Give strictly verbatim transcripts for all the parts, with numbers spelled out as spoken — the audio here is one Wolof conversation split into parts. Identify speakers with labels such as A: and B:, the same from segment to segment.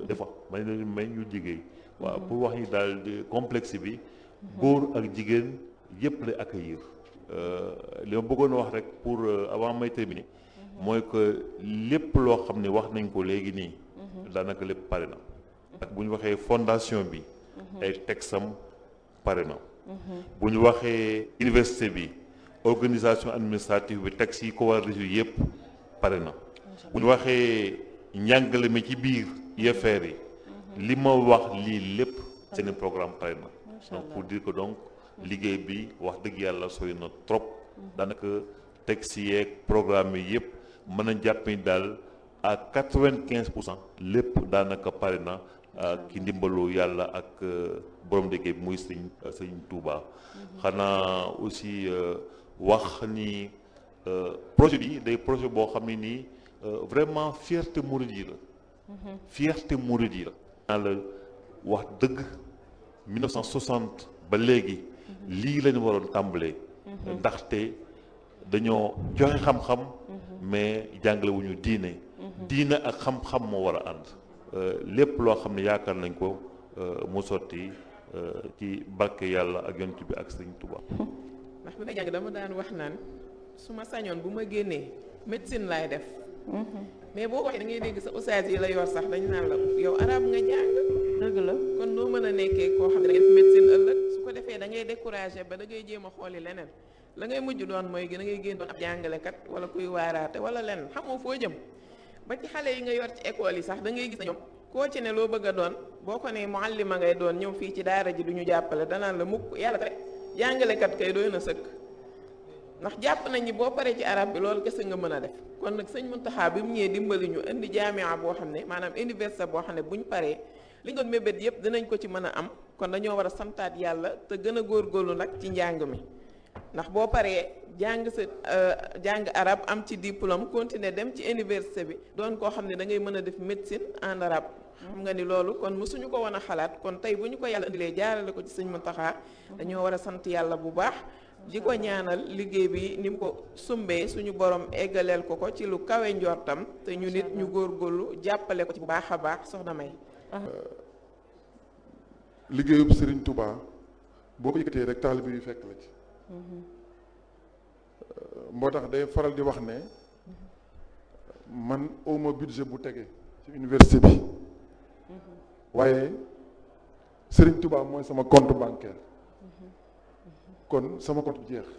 A: des fois may na may ñu liggéey waaw pour wax ni daal complexe bi góor ak jigéen yëpp lay accueillir li ma bëggoon wax rek pour avant may terminer mooy que lépp loo xam ne wax nañ ko léegi nii daanaka lépp pare na ak bu ñu waxee fondation bi ay texam pare na bu ñu waxee université bi organisation administrative bi texte yi ko war a résoudre yëpp pare na bu ñu waxee njàngale mi ci biir I F R yi li ma wax lii lépp seen programme pare na donc pour dire que donc liggéey bi wax dëgg yàlla sori na trop daanaka texte yeeg programme yi yëpp mën a jàpp ni daal à quatre-vingt-quinze pour cent lépp daanaka pare na ki ndimbalu yàlla ak borom liggéey bi muy sëñ sëñ Touba xanaa aussi wax ni projet bi day projet boo xam ne nii vraiment fierté mouride yi la fierté mouride yi la naa la wax dëgg mille neuf cent soixante ba léegi lii lañu waroon tàmbalee ndaxte dañoo joxe xam-xam mais jàngale wu ñu diine diine ak xam-xam moo war a ànd lépp loo xam ne yaakaar nañ ko mu sotti ci barke yàlla ak yonent bi ak Sëriñ Tuubaa
B: ndax bi may jàng dama daan wax naan su ma sañoon bu ma génnee médecine laay def mais boo waxee da ngay dégg sa ustaas yi la yor sax dañ naan la yow arab nga jàng
C: dëgg la
B: kon noo mën a nekkee koo xam ne da ngay def médecine ëllëg su ko defee da ngay découragé ba da ngay jéem a xooli leneen la ngay mujj doon mooy da ngay génn doon ab jàngalekat wala kuy waaraate wala leneen xamoo foo jëm ba ci xale yi nga yor ci école yi sax da ngay gis na ñoom koo ci ne loo bëgg a doon boo ko ne muallima ngay doon ñëw fii ci daara ji du ñu jàppale danaan la mukk yàlla rek jàngalekat kay doy na sëkk ndax jàpp nañ ni boo paree ci arab bi loolu kese nga mën a def kon nag sëñ Muntaxa bi mu ñëwee dimbali ñu indi jaamia boo xam ne maanaam université boo xam ne bu ñu paree li ñu doon mébét yëpp dinañ ko ci mën a am kon dañoo war a santaat yàlla te gën a góorgóorlu nag ci njàng mi ndax boo paree jàng sa jàng arab am ci diplôme continuer dem ci université bi doon koo xam ne da ngay mën a def médecine en arabe xam nga ni loolu kon mësuñu ko woon a xalaat kon tey bu ñu ko yàlla indilee jaarale ko ci sëñ Muntaxa dañoo war a sant yàlla bu baax di ko ñaanal liggéey bi ni mu ko sumbee suñu borom eggaleel ko ko ci lu kawe njortam te ñu nit ñu góorgóorlu jàppale ko ci bu baax a baax soxna May.
D: liggéeyub Serigne Touba boo ko yëkkatee rek taalibe yu fekk la ci. moo tax day faral di wax ne man awma budget bu tege ci université bi waaye Serigne Touba mooy sama compte bancaire. kon sama compte bi jeex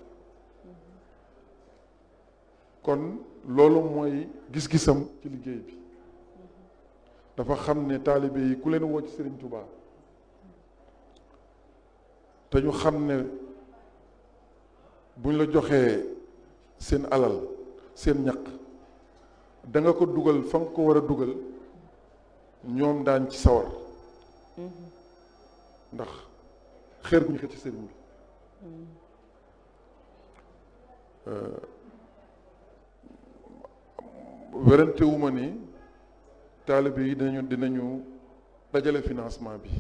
D: kon loolu mooy gis-gisam ci liggéey bi dafa xam ne taalibe yi ku leen woo ci Serigne Touba te ñu xam ne buñ la joxee seen alal seen ñaq da nga ko dugal fa nga ko war a dugal ñoom daan ci sawar ndax xeer bu ñu xëcc ci sëriñ bi werante wu ma ni taalibe yi dinañu dinañu dajale financement bi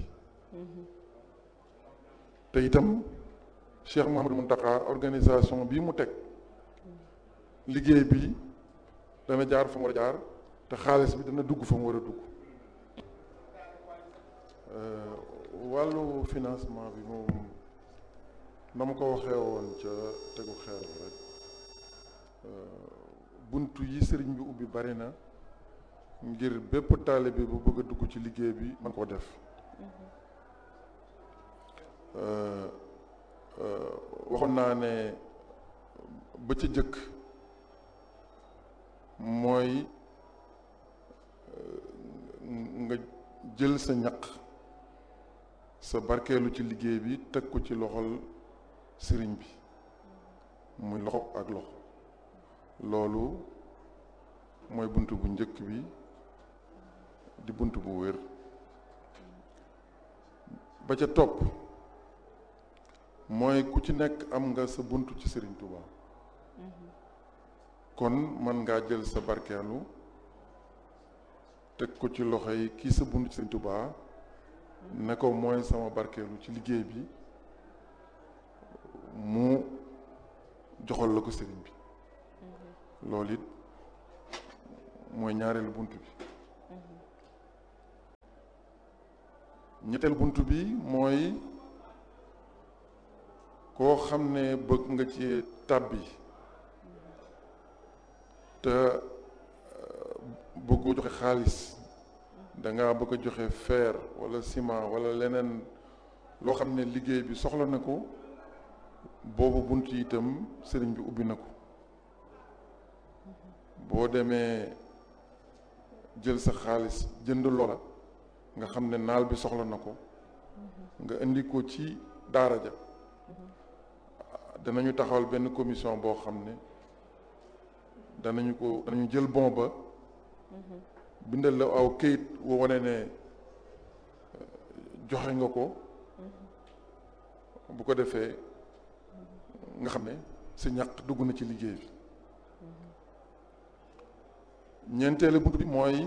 D: te itam Cheikh Mouhamadou Mountakha organisation bii mu teg liggéey bi dana jaar fa mu war a jaar te xaalis bi dana dugg fa mu war a dugg wàllu financement bi moom na ma ko waxee woon ca tegu xeer bi rek buntu yi sëriñ bi ubbi bari na ngir bépp taalibe bu bëgg a dugg ci liggéey bi man koo def waxoon naa ne ba ca jëkk mooy nga jël sa ñaq sa barkeelu ci liggéey bi teg ko ci loxol sëriñ bi muy loxo ak loxo loolu mooy bunt bu njëkk bi di bunt bu wér ba ca topp mooy ku ci nekk am nga sa bunt ci Sëriñ Tuuba kon mën ngaa jël sa barkeelu teg ko ci loxo yi kii sa bunt ci Sëriñ Tuuba ne ko mooy sama barkeelu ci liggéey bi mu joxal la ko sëriñ bi loolu it mooy ñaareelu bunt bi ñetteel bunt bi mooy koo xam ne bëgg nga ci tàbbi te bëggoo joxe xaalis da nga bëgg a joxe fer wala ciment wala leneen loo xam ne liggéey bi soxla na ko boobu bunt yi itam sëriñ bi ubbi na ko boo demee jël sa xaalis jënd loola nga xam ne naal bi soxla na ko nga indi ko ci daara ja danañu taxawal benn commission boo xam ne danañu ko danañu jël bon ba bindal la aw këyit woo wane ne joxe nga ko bu ko defee nga xam ne sa ñàq dugg na ci liggéey bi ñeenteelu bunt bi mooy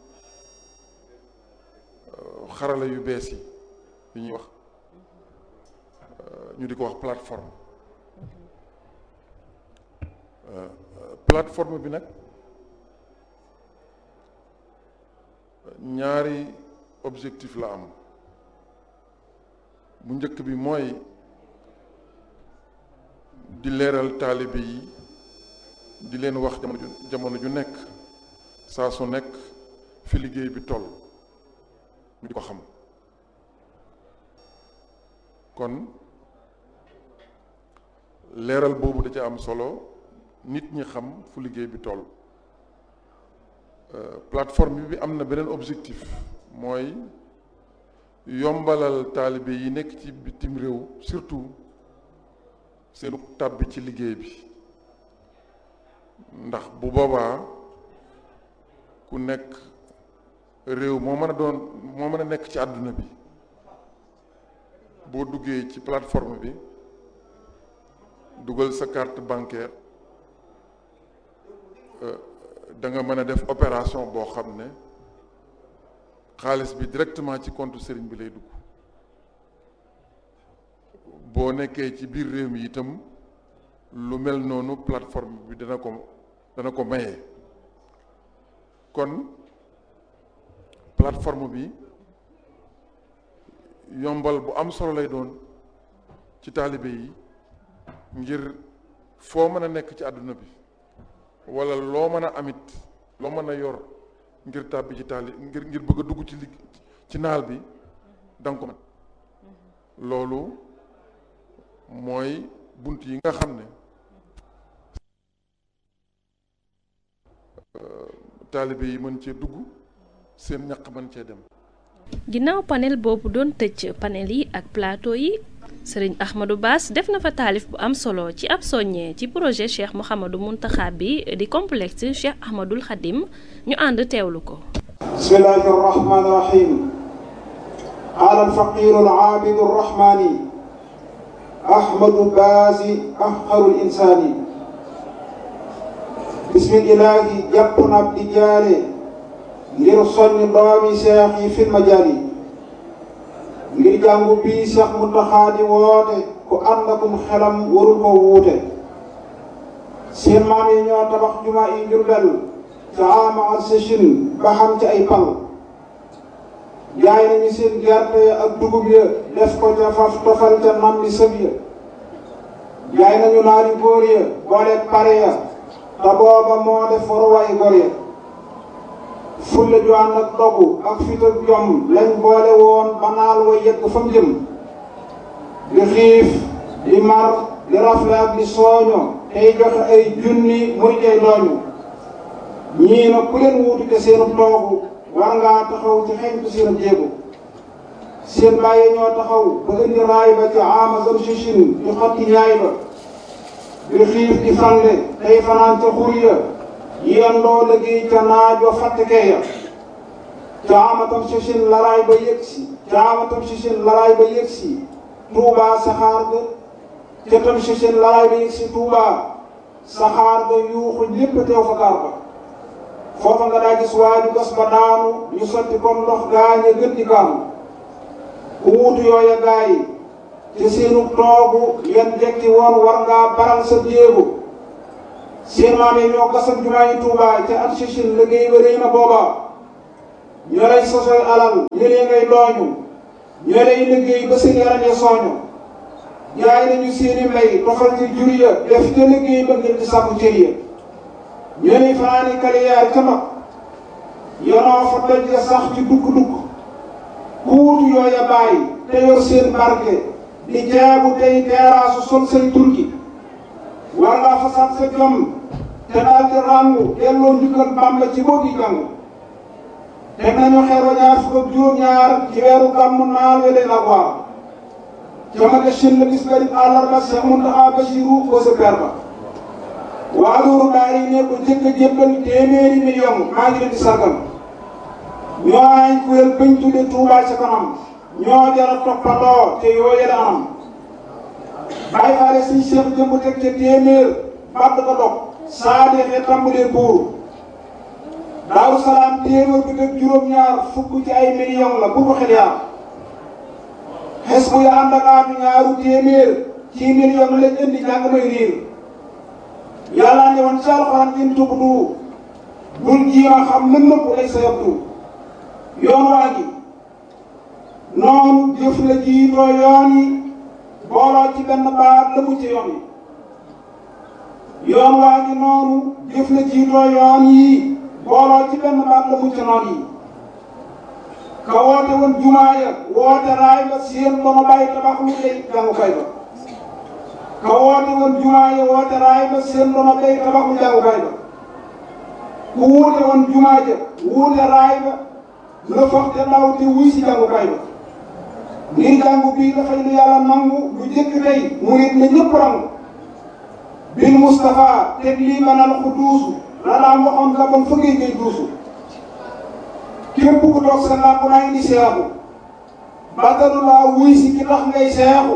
D: xarala yu bees yi yu ñuy wax ñu di ko wax plateforme plateforme bi nag ñaari objectif la am bu njëkk bi mooy di leeral taalibe yi di leen wax jamono ju jamono ju nekk saa su nekk fi liggéey bi toll ñu di ko xam kon leeral boobu da ca am solo nit ñi xam fu liggéey bi toll plateforme bi am na beneen objectif mooy yombalal taalibe yi nekk ci bitim réew surtout seenu tàbbi ci liggéey bi ndax bu boobaa ku nekk réew moo mën a doon moo mën a nekk ci àdduna bi boo duggee ci plateforme bi dugal sa carte bancaire da nga mën a def opération boo xam ne xaalis bi directement ci compte sëriñ bi lay dugg boo nekkee ci biir réew mi itam lu mel noonu plateforme bi dana ko dana ko maye kon plateforme bi yombal bu am solo lay doon ci taalibe yi ngir foo mën a nekk ci àdduna bi wala loo mën a amit loo mën a yor ngir tàbbi ci taali ngir ngir bëgg a dugg ci ligg ci naal bi danga ko mën loolu mooy bunt yi nga xam ne taalibe yi mën cee dugg seen ñaq mën cee dem.
C: ginnaaw panel boobu doon tëj panel yi ak plateau yi sëriñ Ahmadou Bass def na fa taalif bu am solo ci ab soññee ci projet Cheikh Mouhamadou Mountakha bi di complexe Cheikh Ahmadoul Khadim ñu ànd teewlu ko.
E: bismillahi rahmani rahim qaala alfaqiru alaabidu arrahmani Ahmadou Bass afqarul insaani bismillahi jàpp na di jaare ngir soññ doomi seex yi fil majaali ngir jàngu bii Cheikh Mountakha di woote ku ànd akum xelam warul ko wuute seen maam yi ñoo tabax juma yi Jurbel ca ama ak sëchin ba xam ci ay pal jaay nañu seen gerte ya ak dugub ya def ko ca faf tofal ca nam li sëb ya jaay nañu naari góor ya boole pare ya te booba moo def waruwaay góor ya fulle ju ànd ak dogu ak fit ak jom lañ boole woon ba naal wa yegg fa mu jëm di xiif di mar di rafle ak di sooño tey joxe ay junni muy tey dooñu ñii na ku leen wuutu te seenu toogu war ngaa taxaw ci xeñtu seen jéego seen bàyyi ñoo taxaw ba indi raay ba ci ama zam sichin di xotti ñaay ba di xiif di fande tey fanaan ca xur ya yendoo liggéey ca naajo fàttekee ya caamatam sichin laraay ba yëg si caamatam sichin laraay ba yëg si tuubaa saxaar ga ca tam sichin laraay ba yëg si tuubaa saxaar ga yuuxu lépp teew fa gaar ba foofa nga daa gis waaju gas ba daanu ñu sotti comme ndox gaañe gën di gaanu ku wuutu yooya gaay ci seenu toogu yan jekki woon war ngaa baral sa jéego seen maam yi ñoo gasam jumaa yi Tuubaa ca at sichin liggéey ba réy na booba ñu lay sosoy alal ñëlee ngay dooñu ñoo lay liggéey ba seen yaram ya sooñu jaay nañu seeni mbay tofal ci jur ya def ca liggéey ba ngir di sàkku cër ya ñoo lay fanaani kaliyaar ca mag yonoo fa doj ya sax ci dugg-dugg kuutu yooya bàyyi te yor seen barke di jaabu tey teeraasu sol say turki war ngaa fasaat sa jom te daal di ràngu delloo njukkal Bàmba ci boogi jàngu teg nañu xeer wa ñaar fukk ak juróom-ñaar ci weeru gàmmu naal wele la waar ca ma shin la bis bari àllarba Cheikh Mountakha Bassirou ko sa per ba waa Lourou Daara yi ne ko jëkk a jébbal téeméeri million maa ngi leen di sargal ñoo ay kuréel bañ tudde Touba ca kanam ñoo jara toppandoo te yooye la anam bàyyi faale suñ Cheikh jëmb teg ca téeméer bàtt ko dog saa deexee tàmbalee buur Daaru Salaam téeméer bi teg juróom-ñaar fukk ci ay million la bu ko xel yaa xes bu ya ànd ak aatu ñaaru téeméer ci million lañ indi jàng may riir yàlla ne woon ci alxuraan in tubdu bul jiima xam mën nëpp lay sa yabdu yoon waa gi noonu jëf la jiitoo yoon yi booloo ci benn baat la mu ci yoon yi yoon waa gi noonu jëf la jiitoo yoon yi booloo ci benn baat la mu ci noon yi ka woote woon jumaa ya woote raay ba seen ba ma bàyyi tabax lu lay jàngukaay ba ka woote woon jumaa ya woote raay ba seen ba ma bàyyi tabax lu jàngukaay ba ku wuute woon jumaa ja wuute raay ba la foog te ndaw te wuy si jàngukaay ba ngir jàngu bii dafay lu yàlla nangu lu jëkk tey mu nit na ñëpp rangu bil Moustapha teg lii manal ku duusu la daan waxoon la bon fëggee ngay duusu képp ku toog sa làmp naa indi seexu bàttalu laa wuy si ki tax ngay seexu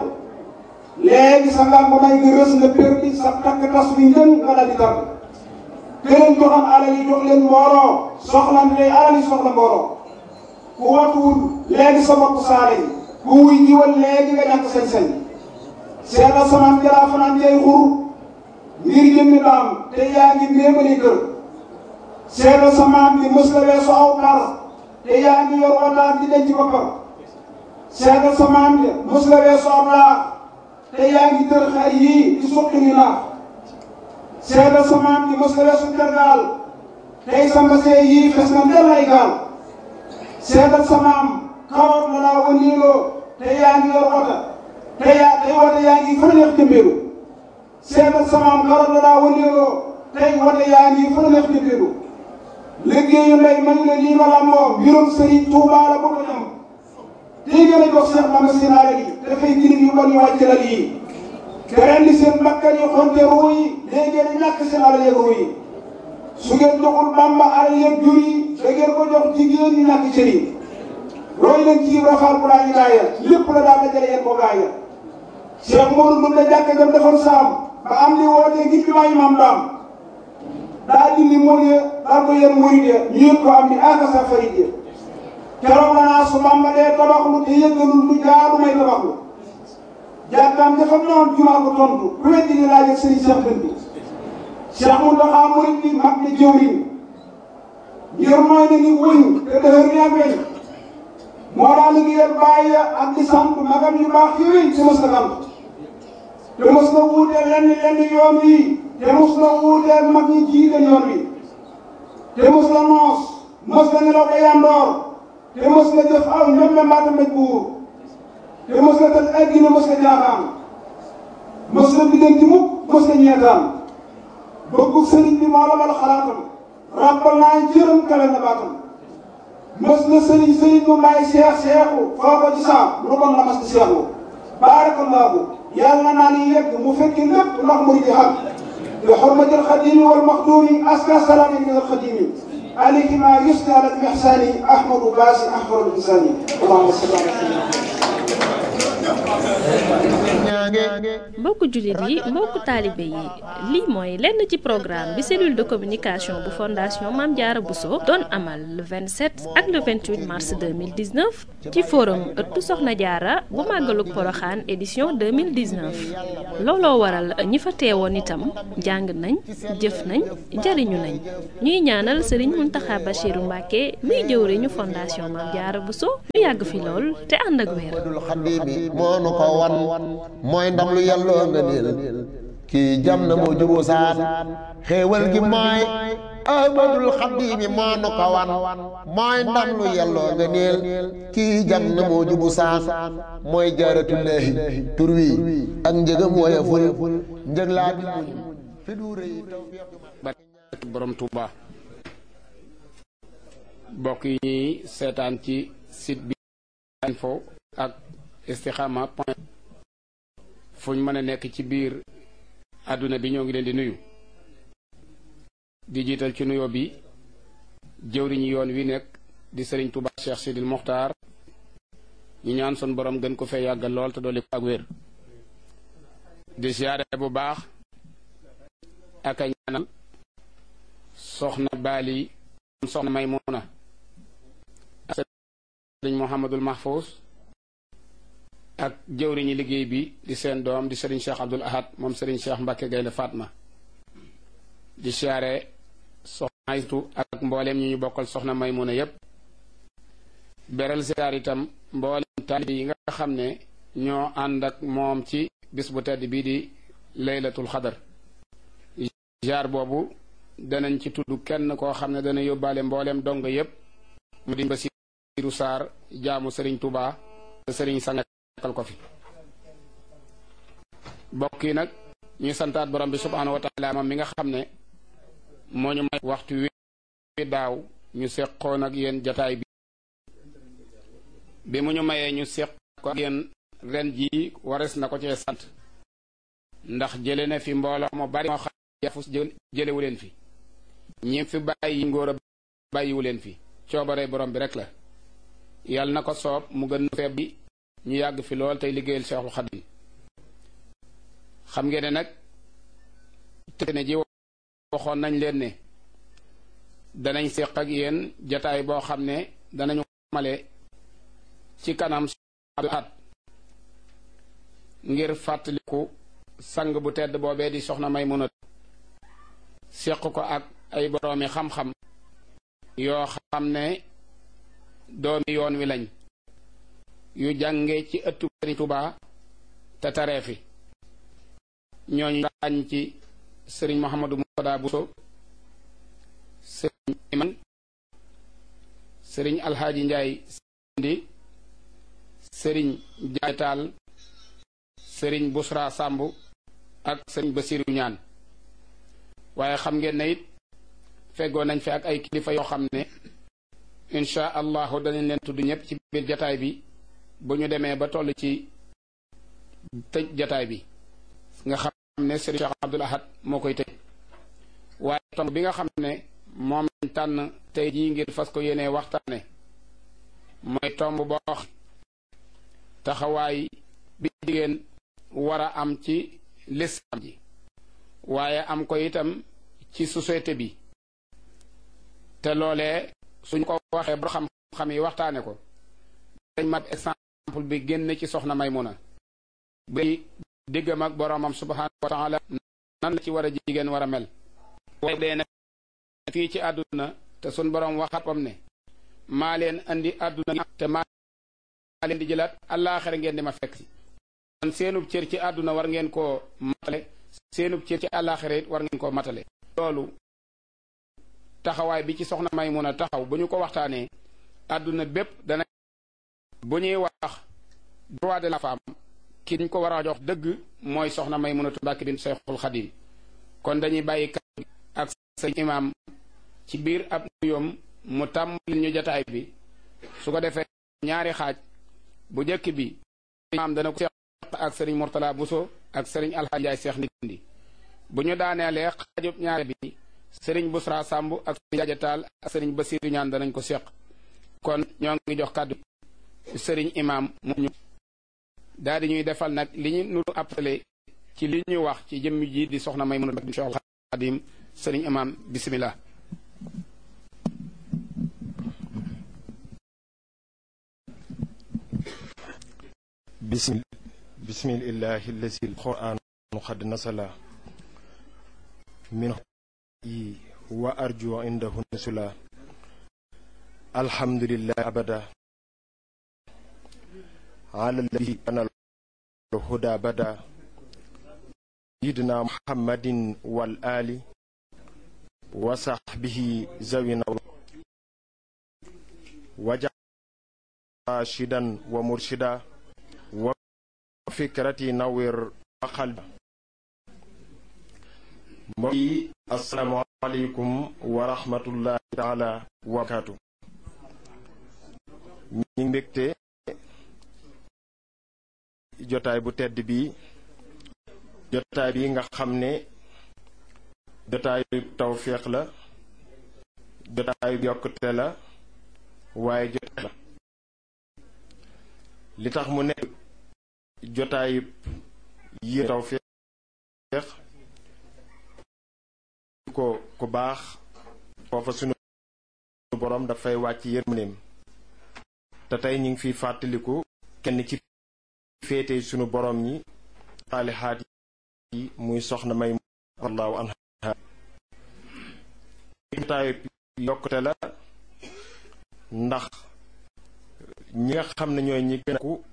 E: léegi sa làmp naa nga rës nga perdi sa takk tas bi njën nga dal di tàgg te leen joxoon alal yi jox leen mbooloo soxlante tey alal yi soxla mbooloo ku watuwul léegi sa bopp saale yi ku wuy jiwal léegi nga ñàkk sañ-sañ seetal samaan jalaa fanaan jay xur ngir jëmmi daam te yaa ngi méemali kër seetal samaan bi mës la weesu aw par te yaa ngi yor wataar di denc boppam seetal samaan bi mës la weesu aw laax te yaa ngi tër xar yii di suqi ni naax seetal samaan bi mës la weesu tergaal tey sa mbasee yii fes na del ay gaal seetal samaam xawoon na laa wëndeeloo te yaa ngi yor wota te yaa tey wota yaa ngi fa neex jëmbeelu seetal samaam xawoon na laa wëndeeloo tey wota yaa ngi fa neex jëmbeelu liggéeyu ndey man la lii ma làmboo mbirum Sëriñ Tuubaa la bokk ñam tey gën a jox Seex Bamba seen alal yi dafay gini yu bon yu wàcc lal yi te ren di seen bakkan yi xonte ruu yi léegi da ñàkk seen alal yeeg ruu yi su ngeen joxul Bamba alal yeeg jur yi da ngeen ko jox jigéen ñi ñàkk cër yi roy leen ci rafaal bu laa ilaaya lépp la daal dajale yéen ko gaaya Cheikh Modou mun na jàkk gam defoon saam ba am li wootee ngir bi maayi maam daam daa dindi mool ya daal ko yéen murid ya ñu yëg ko am ni akasa farid ya keroog la naa su Bamba dee tabaxlu te yëggalul lu jaadu may tabaxlu jàkkaam dafa noon jumaa ko tontu ku weddi ni laaj ak sëriñ Cheikh Dënd bi Cheikh Mountakha murid bi mag ni jëwriñ ngir mooy na ni wëñ te dëhër ni ak weñ moo daal liggéeyal bàyyi ak di sant magam yu baax yooyu te mos na sant te mos na wuuteel lenn lenn yoon wi te mos na wuuteel mag ñi jiite yoon wi te mos la noos mos la nelaw ba yandoor te mos la jëf aw ñoom mbaata mbéj buur te mos la tëj ay gine mos la jaaxaan mos la biddanti mukk mos la ñeetaan bëggu sëriñ bi moo la mal xalaatam rappal naa jërëm kawe na baatam mos na sëriñ sëriñ mu may seex seexu foo ko ci saam lu bon la mas di seexu baarakallaahu yàlla naa ni yegg mu fekki lépp ndax mu di xam bi xurmatil xadimi wal maxduumi aska salaami min al xadimi alayhi ma yusni ala al ihsani ahmadu baasi ahmadu insani allahumma salli ala
C: mbokku jullit yi mbokku taalibe yi lii mooy lenn ci programme bi cellule de communication bu fondation Mame Diarra Bousso doon amal le vingt-sept ak le vingt-huit mars deux mille dix-neuf ci forum ëttu Soxna Diarra bu màggalug Poroxaan édition deux mille dix-neuf looloo waral ñi fa teewoon itam jàng nañ jëf nañ jariñu nañ ñuy ñaanal Serigne Mountakha Bachirou Mbacké muy jëwriñu fondation Mame Diarra Bousso ñu yàgg fi lool te ànd ak wér.
F: mooy ndam lu yàlloo nga niil kii jam na moo juboo saan xéewal gi mooy ahmadul xaddiimi moo nu ko wan mooy ndam lu yàlloo nga niil kii jam na moo jubu saan mooy jaaratullaahi tur wi ak njëgam woyeful njëg laa bi muñ fi du rëy tawfiq
G: borom Touba bokk yi ñuy seetaan ci site bi info ak istikhama point fu ñu mën a nekk ci biir àdduna bi ñoo ngi leen di nuyu di jiital ci nuyoo bi jëwriñu yoon wi nekk di sëriñ Touba Cheikh Sidil Mokhtar ñu ñaan sun borom gën ko fee yàggal lool te dolli ko ak wér di siyaare bu baax ak a ñaanal soxna Bali soxna Maymuna ak sëriñ Mouhamadul Mahfous ak jëwriñi liggéey bi di seen doom di sëriñ Cheikh Abdoul Ahad moom sëriñ Cheikh Mbacke Gaynde Fatma di siyaare soxna Aytu ak mbooleem ñu ñu bokkal soxna Maymuna yépp beral siyaar itam mbooleem taalibe yi nga xam ne ñoo ànd ak moom ci bis bu tedd bii di laylatul xadar jaar boobu danañ ci tudd kenn koo xam ne dana yóbbaale mbooleem dong yépp mu di Basiiru Saar jaamu sëriñ Touba te sëriñ Sanga ko fi bokk yi nag ñuy santaat borom bi subhaanahu wa taala moom mi nga xam ne moo ñu may waxtu wi daaw ñu seqoon ak yéen jataay bi bi mu ñu mayee ñu seq ko ak yéen ren jii wares na ko cee sant ndax jële na fi mbooloo mu bari moo xam yafus jëlewu leen fi ñi fi bàyyi ngóor a bàyyiwu leen fi coobare borom bi rek la yàlla na ko soob mu gën feeb bi ñu yàgg fi lool tey liggéeyal Seexul Xadim xam ngeen ne nag te ne ji waxoon nañ leen ne danañ seq ak yéen jataay boo xam ne danañu male ci kanam at ngir fàttaliku sang bu tedd boobee di soxna Maymuna seq ko ak ay boroomi xam-xam yoo xam ne doomi yoon wi lañ yu jànge ci ëttu Sëriñ Tuubaa te taree fi ñooñu ràññ ci sëriñ Mouhamadou Mourtada Bousso sëriñ Iman sëriñ Alxaaji Njaay Sindi sëriñ Jaay Taal sëriñ Busra Sàmb ak sëriñ Basiru Ñaan waaye xam ngeen ne it feggoo nañ fi ak ay kilifa yoo xam ne insha allahu danañ leen tudd ñëpp ci biir jataay bi bu ñu demee ba toll ci tëj jataay bi nga xam ne sëriñ Cheikh Abdoul Ahad moo koy tëj waaye tomb bi nga xam ne moom lañ tànn tey jii ngir fas ko yéenee waxtaane mooy tomb boo taxawaay bi jigéen war a am ci lislaam ji waaye am ko itam ci société bi te loolee suñ ko waxee ba xam-xam yi waxtaane ko dañ mat exemple bi génn ci soxna Maymuna bi diggam ak boroomam subhaanahu wa taala nan la ci war a jigéen war a mel waaye dee na fii ci àdduna te suñ boroom waxatam ne maa leen andi àdduna te maa leen di jëlaat àllaaxira ngeen di ma fekk si kon seenub cër ci àdduna war ngeen koo matale seenub cër ci àllaaxira it war ngeen koo matale loolu taxawaay bi ci soxna Maymuna taxaw bu ñu ko waxtaanee àdduna bépp dana bu ñuy wax droit de la femme ki ñu ko war a jox dëgg mooy soxna Maymunatu Mbàkke bint Seexul Xadim kon dañuy bàyyi kàddu ak sëñ imaam ci biir ab nuyoom mu tàmbali ñu jataay bi su ko defee ñaari xaaj bu njëkk bi imaam dana ko seq ak sëriñ Mourtada Bousso ak sëriñ Alxaaji Njaay Seex Ndindi bu ñu daaneelee xaajub ñaari bi sëriñ Busra Sàmb ak sëriñ Jaaja Taal ak sëriñ Basiiru Ñaan danañ ko seq kon ñoo ngi jox kàddu sëriñ imaam mu ñu daal di ñuy defal nag li ñu nuru appelé ci li ñu wax ci jëmm ji di soxna Maymuna bi Cheikhul Khadim sëriñ imam bismillah.
H: bismil bismillahi allazi alquran qad nasala min yi wa arju indahu nusula alhamdulillahi abada ala alladhi kana الهدى بدا سيدنا محمد والآل وصحبه زوينا وجعل راشدا ومرشدا وفكرتي نور وقلبا. السلام عليكم ورحمة الله تعالى وبركاته. ñi mbégte jotaay bu tedd bi jotaay bi nga xam ne jotaayu tawféex la jotaayu yokkute la waaye jotaay la li tax mu nekk jotaayu yi tawféex ko ku baax foofa sunu borom dafay wàcc yërmandeem te tey ñu ngi fiy fàttaliku kenn ci féete sunu borom ñi saalihaat yi muy soxna may wallahu anha jotaayu yokkute la ndax ñi nga xam ne ñooy ñi gën a ku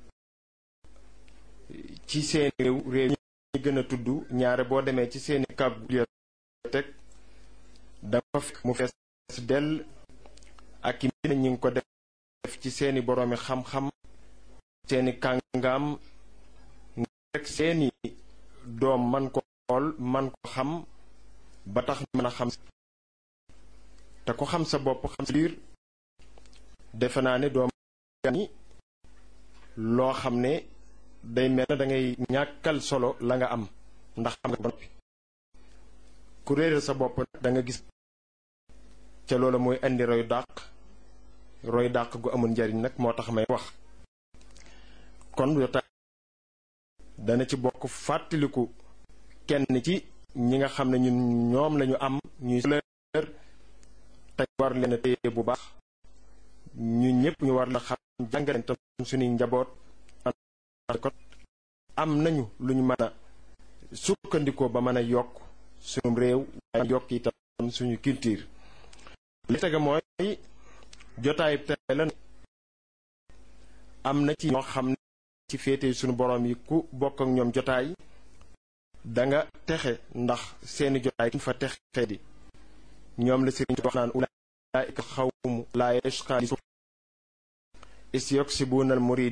H: ci seen réew réew ñi gën a tudd ñaare boo demee ci seeni kab bibliothèque dafa fekk mu fees dell ak i mbir ñi ngi ko def ci seeni boroomi xam-xam seeni kàngaam rek seeni doom man ko xool man ko xam ba tax mën a xam te ko xam sa bopp xam sa biir defe naa ne doom ni loo xam ne day mel na da ngay ñàkkal solo la nga am ndax xam nga ba noppi ku réeral sa bopp nag da nga gis ca loolu mooy indi roy dàq roy dàq gu amul njariñ nag moo tax may wax kon jotaay dana ci bokk fàttaliku kenn ci ñi nga xam ne ñun ñoom lañu am ñuy leer te war leen a téye bu baax ñu ñëpp ñu war la xam jàngale tam suñuy njaboot kon am nañu lu ñu mën a sukkandikoo ba mën a yokk suñu réew waaye yokk itam suñu culture li tege mooy jotaay tey la am na ci ñoo xam ne ci féete suñu borom yi ku bokk ak ñoom jotaay danga texe ndax seeni jotaay kuñ fa texe di ñoom la sëriñ wax naan ulaa'ika xawmu laa yashqaa is yoksibuna al murid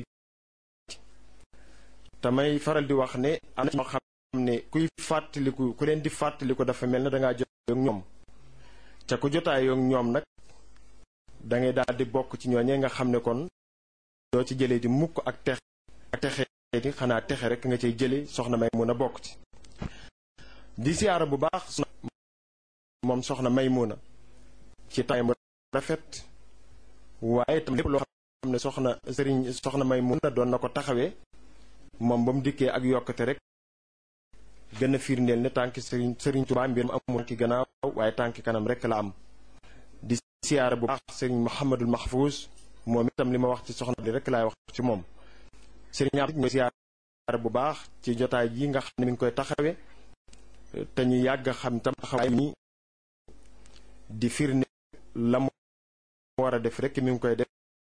H: tamay faral di wax ne am na ñoo xam ne kuy fàttaliku ku leen di fàttaliku dafa mel ne dangaa jotaay ak ñoom ca ku jotaay ak ñoom nag dangay daal di bokk ci ñooñee nga xam ne kon doo ci jëlee di mukk ak texe ak texe di xanaa texe rek nga cay jële soxna Maymuna bokk ci di siyaara bu baax moom soxna Maymuna ci tay mu rafet waaye tam lépp loo xam ne soxna sëriñ soxna Maymuna doon na ko taxawee moom ba mu dikkee ak yokkate rek gën a firndeel ne tànki sëriñ sëriñ Tuubaa mbir mu amul ki gannaaw waaye tànki kanam rek la am di siyaara bu baax sëriñ Muhammadul Mahfouz moom itam li ma wax ci soxna di rek laay wax ci moom sëriñ Abdou ñu siyaara bu baax ci jotaay yi nga xam ne mi ngi koy taxawee te ñu yàgg xam tam taxawaay ni di firnde la mu war a def rek mi ngi koy def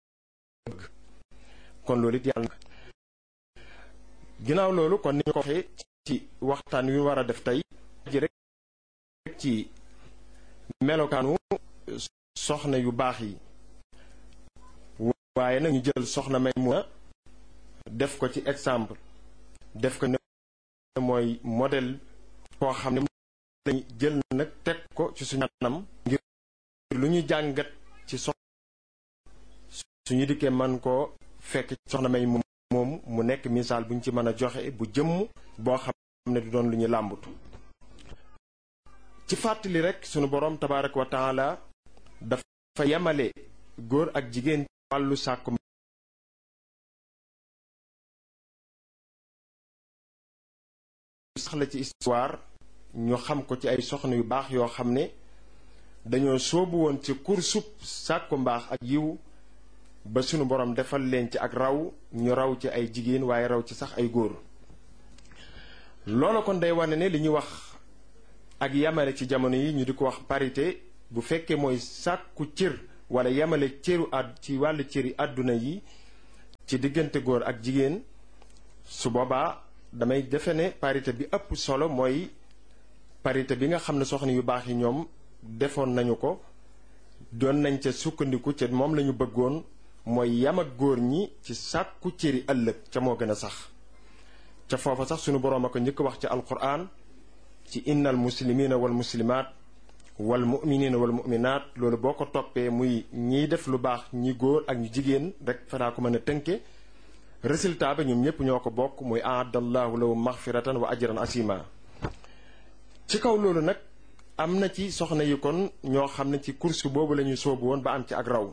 H: kon loolu it yàlla na ginnaaw loolu kon ni ñu ko waxee ci waxtaan wi war a def tey ji rek ci melokaanu soxna yu baax yi waaye nag ñu jël soxna Maymuna def ko ci exemple def ko ne mooy modèle koo xam ne lañu jël nag teg ko ci suñu anam ngir lu ñu jàngat ci soxna suñu dikkee man koo fekk soxna may moom mu nekk misaal bu ñu ci mën a joxe bu jëmm boo xam ne du doon lu ñu làmbatu ci fàttali rek sunu boroom tabaaraka wa taala dafa yemale góor ak jigéen wàllu sàkku sax la ci histoire ñu xam ko ci ay soxna yu baax yoo xam ne dañoo soobu woon ci kursub sàkku mbaax ak yiw ba sunu borom defal leen ci ak raw ñu raw ci ay jigéen waaye raw ci sax ay góor. loolu kon day wane ne li ñuy wax ak yamale ci jamono yi ñu di ko wax parité bu fekkee mooy sàkku cër wala yamale cëru àdd ci wàllu cëri àdduna yi ci diggante góor ak jigéen, su boobaa damay defe ne parité bi ëpp solo mooy parité bi nga xam ne soxna yu baax yi ñoom defoon nañu ko, doon nañ ca sukkandiku ca moom lañu bëggoon, mooy yam ak góor ñi ci sàkku cëri ëllëg ca moo gën a sax. ca foofa sax sunu boroom a ko njëkk wax ci alquran ci innal muslimina wal muslimaat wal muminina wal muminaat. loolu boo ko toppee muy ñiy def lu baax ñi góor ak ñu jigéen rek fanaa ko mën a tënke. résultat ba ñoom ñëpp ñoo ko bokk muy aadallahu lahu maxfiratan wa ajran asima. ci kaw loolu nag am na ci soxna yi kon ñoo xam ne ci course boobu la ñu soobu woon ba am ci ak raw.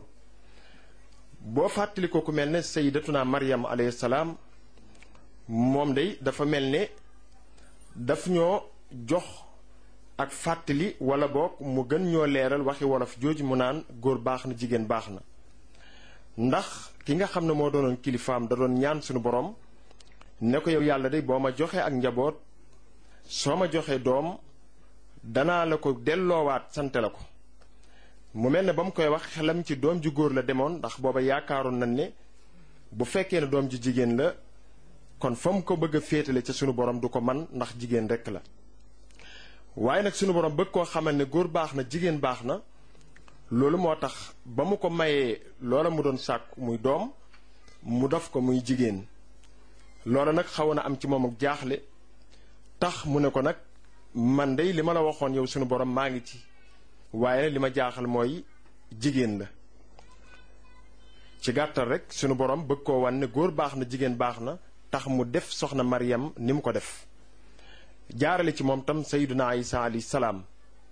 H: boo fàttali ko ku mel ne sayyidatuna Maryam alayhi salaam, moom day dafa mel ne daf ñoo jox ak fàttali wala boog mu gën ñoo leeral waxi wolof jooju mu naan góor baax na jigéen baax na. ndax ki nga xam ne moo doonoon kilifaam da doon ñaan suñu borom ne ko yow yàlla day boo ma joxee ak njaboot, soo ma joxee doom danaa la ko delloowaat sante la ko. mu mel ne ba mu koy wax xelam ci doom ju góor la demoon, ndax booba yaakaaroon nañ ne bu fekkee ne doom ju jigéen la kon fa mu ko bëgg a féetale ca sunu borom du ko man, ndax jigéen rekk la. waaye nag sunu borom bëgg koo xamal ne góor baax na jigéen baax na. loolu moo tax ba mu ko mayee loola mu doon sàkku muy doom mu def ko muy jigéen. loola nag xaw na am ci moom ak jaaxle, tax mu ne ko nag man dey li ma la waxoon yow sunu borom maa ngi ci, waaye li ma jaaxal mooy jigéen la. ci gàttal rek sunu borom bëgg koo wan ne góor baax na jigéen baax na, tax mu def soxna Maryam ni mu ko def. jaarale ci moom tam sayyiduna Isa alayhi salaam.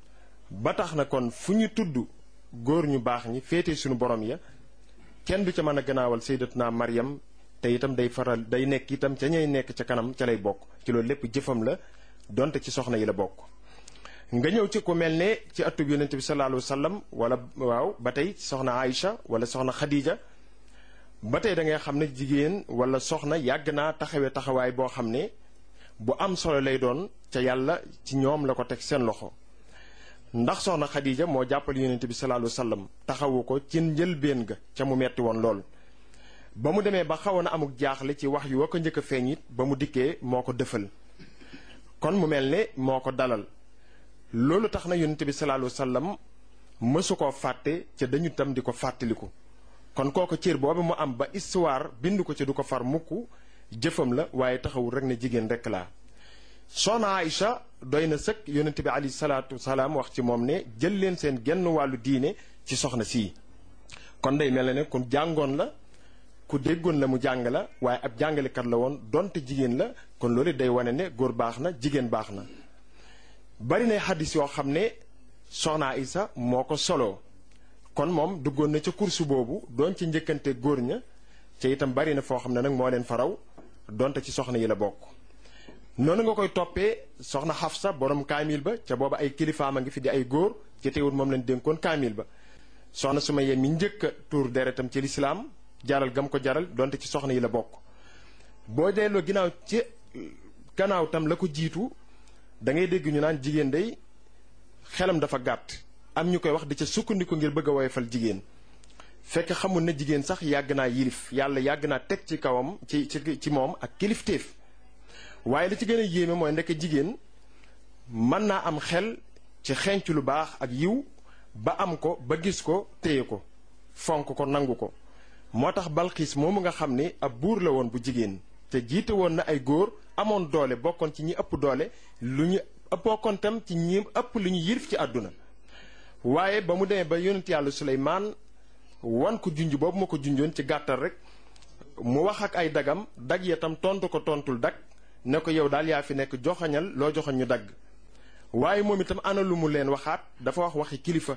H: ba tax na kon fu ñu tudd góor ñu baax ñi féete sunu borom ya kenn du ca mën a gannaawal sayyidatuna Maryam, te itam day faral day nekk itam ca ñay nekk ca kanam ca lay bokk. ci loolu lépp jëfam la, donte ci soxna yi la bokk. nga ñëw ci ku mel ne ci atub yonente bi sallallahu alayhi wa sallam, wala waaw ba tey soxna Aïcha wala soxna Khadija. ba tey da ngay xam ne jigéen wala soxna yàgg naa taxawee taxawaay boo xam ne bu am solo lay doon, ca yàlla ci ñoom la ko teg seen loxo. ndax soxna Khadija moo jàppale yonente bi sallallahu alayhi wa sallam, taxawu ko ci njëlbéen ga ca mu metti woon lool. ba mu demee ba xawoon a amuk jaaxle ci wax yu wa ko njëkk a feeñ it, ba mu dikkee moo ko dëfal. kon mu mel ne moo ko dalal. loolu tax na yonente bi sallallahu alayhi wa sallam mësu koo fàtte ca dañu tam di ko fàttaliku. kon kooku cër boobu mu am ba histoire bind ko ci du ko far mukk, jëfam la, waaye taxawul rek ne jigéen rek laa. soxna Aïcha doy na sëkk yonente bi alayhi salaatu salaam wax ci moom ne jël leen seen genn wàllu diine ci soxna sii. kon day mel ne ku jàngoon la, ku déggoon la mu jàng la, waaye ab jàngalekat la woon donte jigéen la. kon loolu day wane ne góor baax na jigéen baax na. bari na xaddis yoo xam ne soxna Aïcha moo ko soloo. kon moom duggoon na ca kursu boobu doon ci njëkkante góor ña, ca itam bari na foo xam ne nag moo leen faraw, donte ci soxna yi la bokk. noonu nga koy toppee soxna Xafsa borom kaamil ba, ca booba ay kilifaam a ngi fi di ay góor, ci teewul moom lañ dénkoon kaamil ba. soxna Sumayya mi njëkk a tuur deretam ci lislaam, jaral gam ko jaral, donte ci soxna yi la bokk. boo delloo ginnaaw ci gannaaw tam la ko jiitu, da ngay dégg ñu naan jigéen day xelam dafa gàtt. am ñu koy wax di ca sukkandiku ngir bëgg a woyofal jigéen, fekk xamul na jigéen sax yàgg naa yilif, yàlla yàgg naa teg ci kawam ci ci ci moom ak kilifteef. waaye li ci gën a yéeme mooy ndekk jigéen mën naa am xel ci xenc lu baax ak yiw ba am ko ba gis ko téye ko fonk ko nangu ko. moo tax Balxiis moomu nga xam ne ab buur la woon bu jigéen, te jiite woon na ay góor, amoon doole, bokkoon ci ñi ëpp doole, lu ñu bokkoon tam ci ñi ëpp lu ñu yilif ci àdduna. waaye ba mu demee ba yonent yàlla Suleymaan wan ko junj boobu ma ko junjoon ci gàttal rek, mu wax ak ay dagam, dag ya tam tontu ko tontul dag, ne ko yow daal yaa fi nekk, joxañal loo joxañ ñu dagg. waaye moom itam ana lu mu leen waxaat, dafa wax waxi kilifa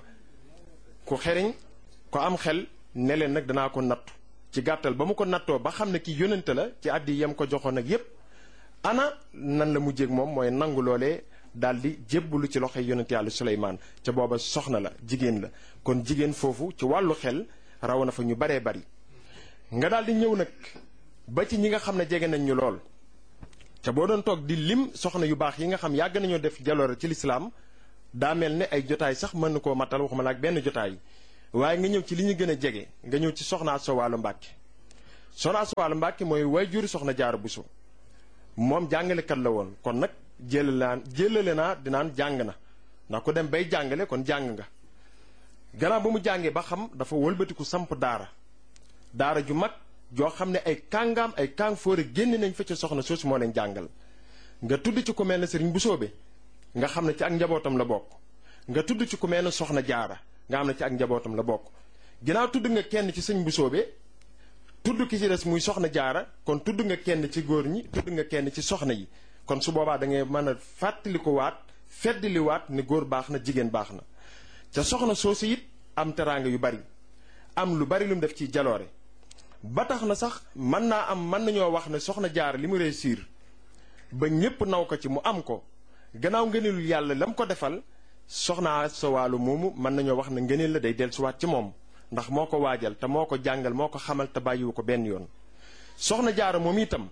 H: ku xeriñ ko am xel, ne leen nag danaa ko nattu. ci gàttal ba mu ko nattoo ba xam ne ki yonente la ci àddi yam ko joxoon ak yépp, ana nan la mujjéeg moom mooy nangu loolee daal di jébbalu ci loxoy yonent yàlla Suleymaan ca booba soxna la jigéen la kon jigéen foofu ci wàllu xel raw na fa ñu baree bari nga daal di ñëw nag ba ci ñi nga xam ne jege nañ ñu lool te boo doon toog di lim soxna yu baax yi nga xam yàgg nañoo def jaloore ci lislaam daa mel ne ay jotaay sax mën na koo matal waxuma la ak benn jotaay waaye nga ñëw ci li ñu gën a jege nga ñëw ci soxna Asta Walo Mbàkke soxna Asta Walo Mbàkke mooy waajuru soxna Jaara Buso moom jàngalekat la woon kon nag jëlalaan jëlale naa dinaan jàng na ndax ku dem bay jàngale kon jàng nga gannaaw ba mu jàngee ba xam dafa wëlbatiku samp daara daara ju mag joo xam ne ay kàngaam ay kàng fóore génn nañ fa ca soxna soosu moo leen jàngal nga tudd ci ku mel ne sëriñ Busoobe nga xam ne ci ak njabootam la bokk nga tudd ci ku mel ne soxna Jaara nga xam ne ci ak njabootam la bokk ginnaaw tudd nga kenn ci sëñ Busoobe tudd ki ci des muy soxna Jaara kon tudd nga kenn ci góor ñi tudd nga kenn ci soxna yi kon su boobaa da ngay mën a fàttali ko waat feddali waat ne góor baax na jigéen baax na ca soxna soosu it am teraanga yu bari am lu bari lu mu def ci jaloore ba tax na sax mën naa am mën nañoo wax ne soxna Jaara li mu réussir ba ñépp naw ko ci mu am ko gannaaw ngëneelu yàlla la mu ko defal soxna Asta Walo moomu mën nañoo wax ne ngëneel la day dellusiwaat ci moom ndax moo ko waajal te moo ko jàngal moo ko xamal te bàyyiwu ko benn yoon soxna Jaara moom itam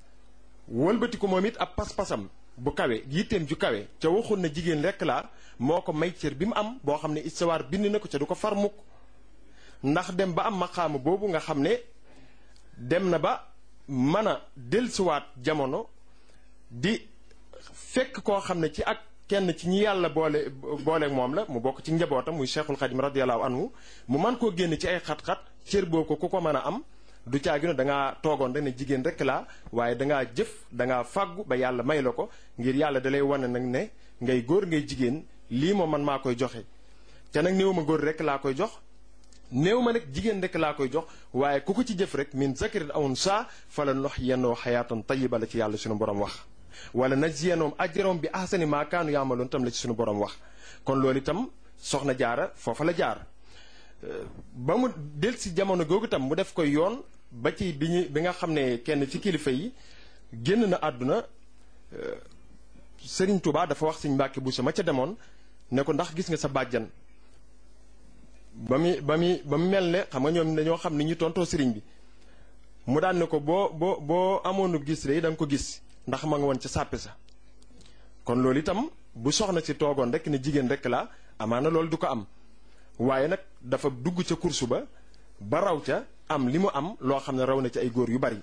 H: wëlbati ko moom it ab pas-pasam bu kawe yitteem ju kawe ca waxul na jigéen rekk laa moo ko may cër bi mu am boo xam ne istawaar bind na ko ca du ko far mukk ndax dem ba am maqaama boobu nga xam ne dem na ba mën a dellusiwaat jamono di fekk koo xam ne ci ak kenn ci ñi yàlla boole booleeg moom la mu bokk ci njabootam muy Cheikhul Khadim radiyallahu anhu mu man koo génn ci ay xat-xat cër boobu ko ku ko mën a am du caagi no da ngaa toogoon rek ne jigéen rek laa waaye dangaa jëf dangaa fàggu ba yàlla may la ko ngir yàlla dalay wane nag ne ngay góor ngay jigéen lii moom man maa koy joxe te nag néew ma góor rek laa koy jox néew ma nag jigéen rek laa koy jox waaye ku ko ci jëf rek min zakarin aw unsaa fala nuhyiyannahu hayaatan tayyiba la ci yàlla suñu borom wax wala najziyannahum ajrahum bi ahsani maa kaanu ya'maluun tam la ci suñu borom wax kon loolu itam soxna Jaara foofa la jaar ba mu del si jamono googu tam mu def koy yoon ba ci bi ñu bi nga xam ne kenn ci kilifa yi génn na àdduna Sëriñ Tuubaa dafa wax Sëriñ Mbàkke Buso ma ca demoon ne ko ndax gis nga sa bàjjan ba mu ba mu ba mu mel ne xam nga ñoom dañoo xam ni ñu tontoo sëriñ bi mu daan ne ko boo boo boo amoonu gis rek da nga ko gis ndax ma nga woon ca sàppe sa kon loolu itam bu soxna si toogoon rek ne jigéen rek la amaana loolu du ko am waaye nag dafa dugg ca kursu ba ba raw ca am li mu am loo xam ne raw na ci ay góor yu bari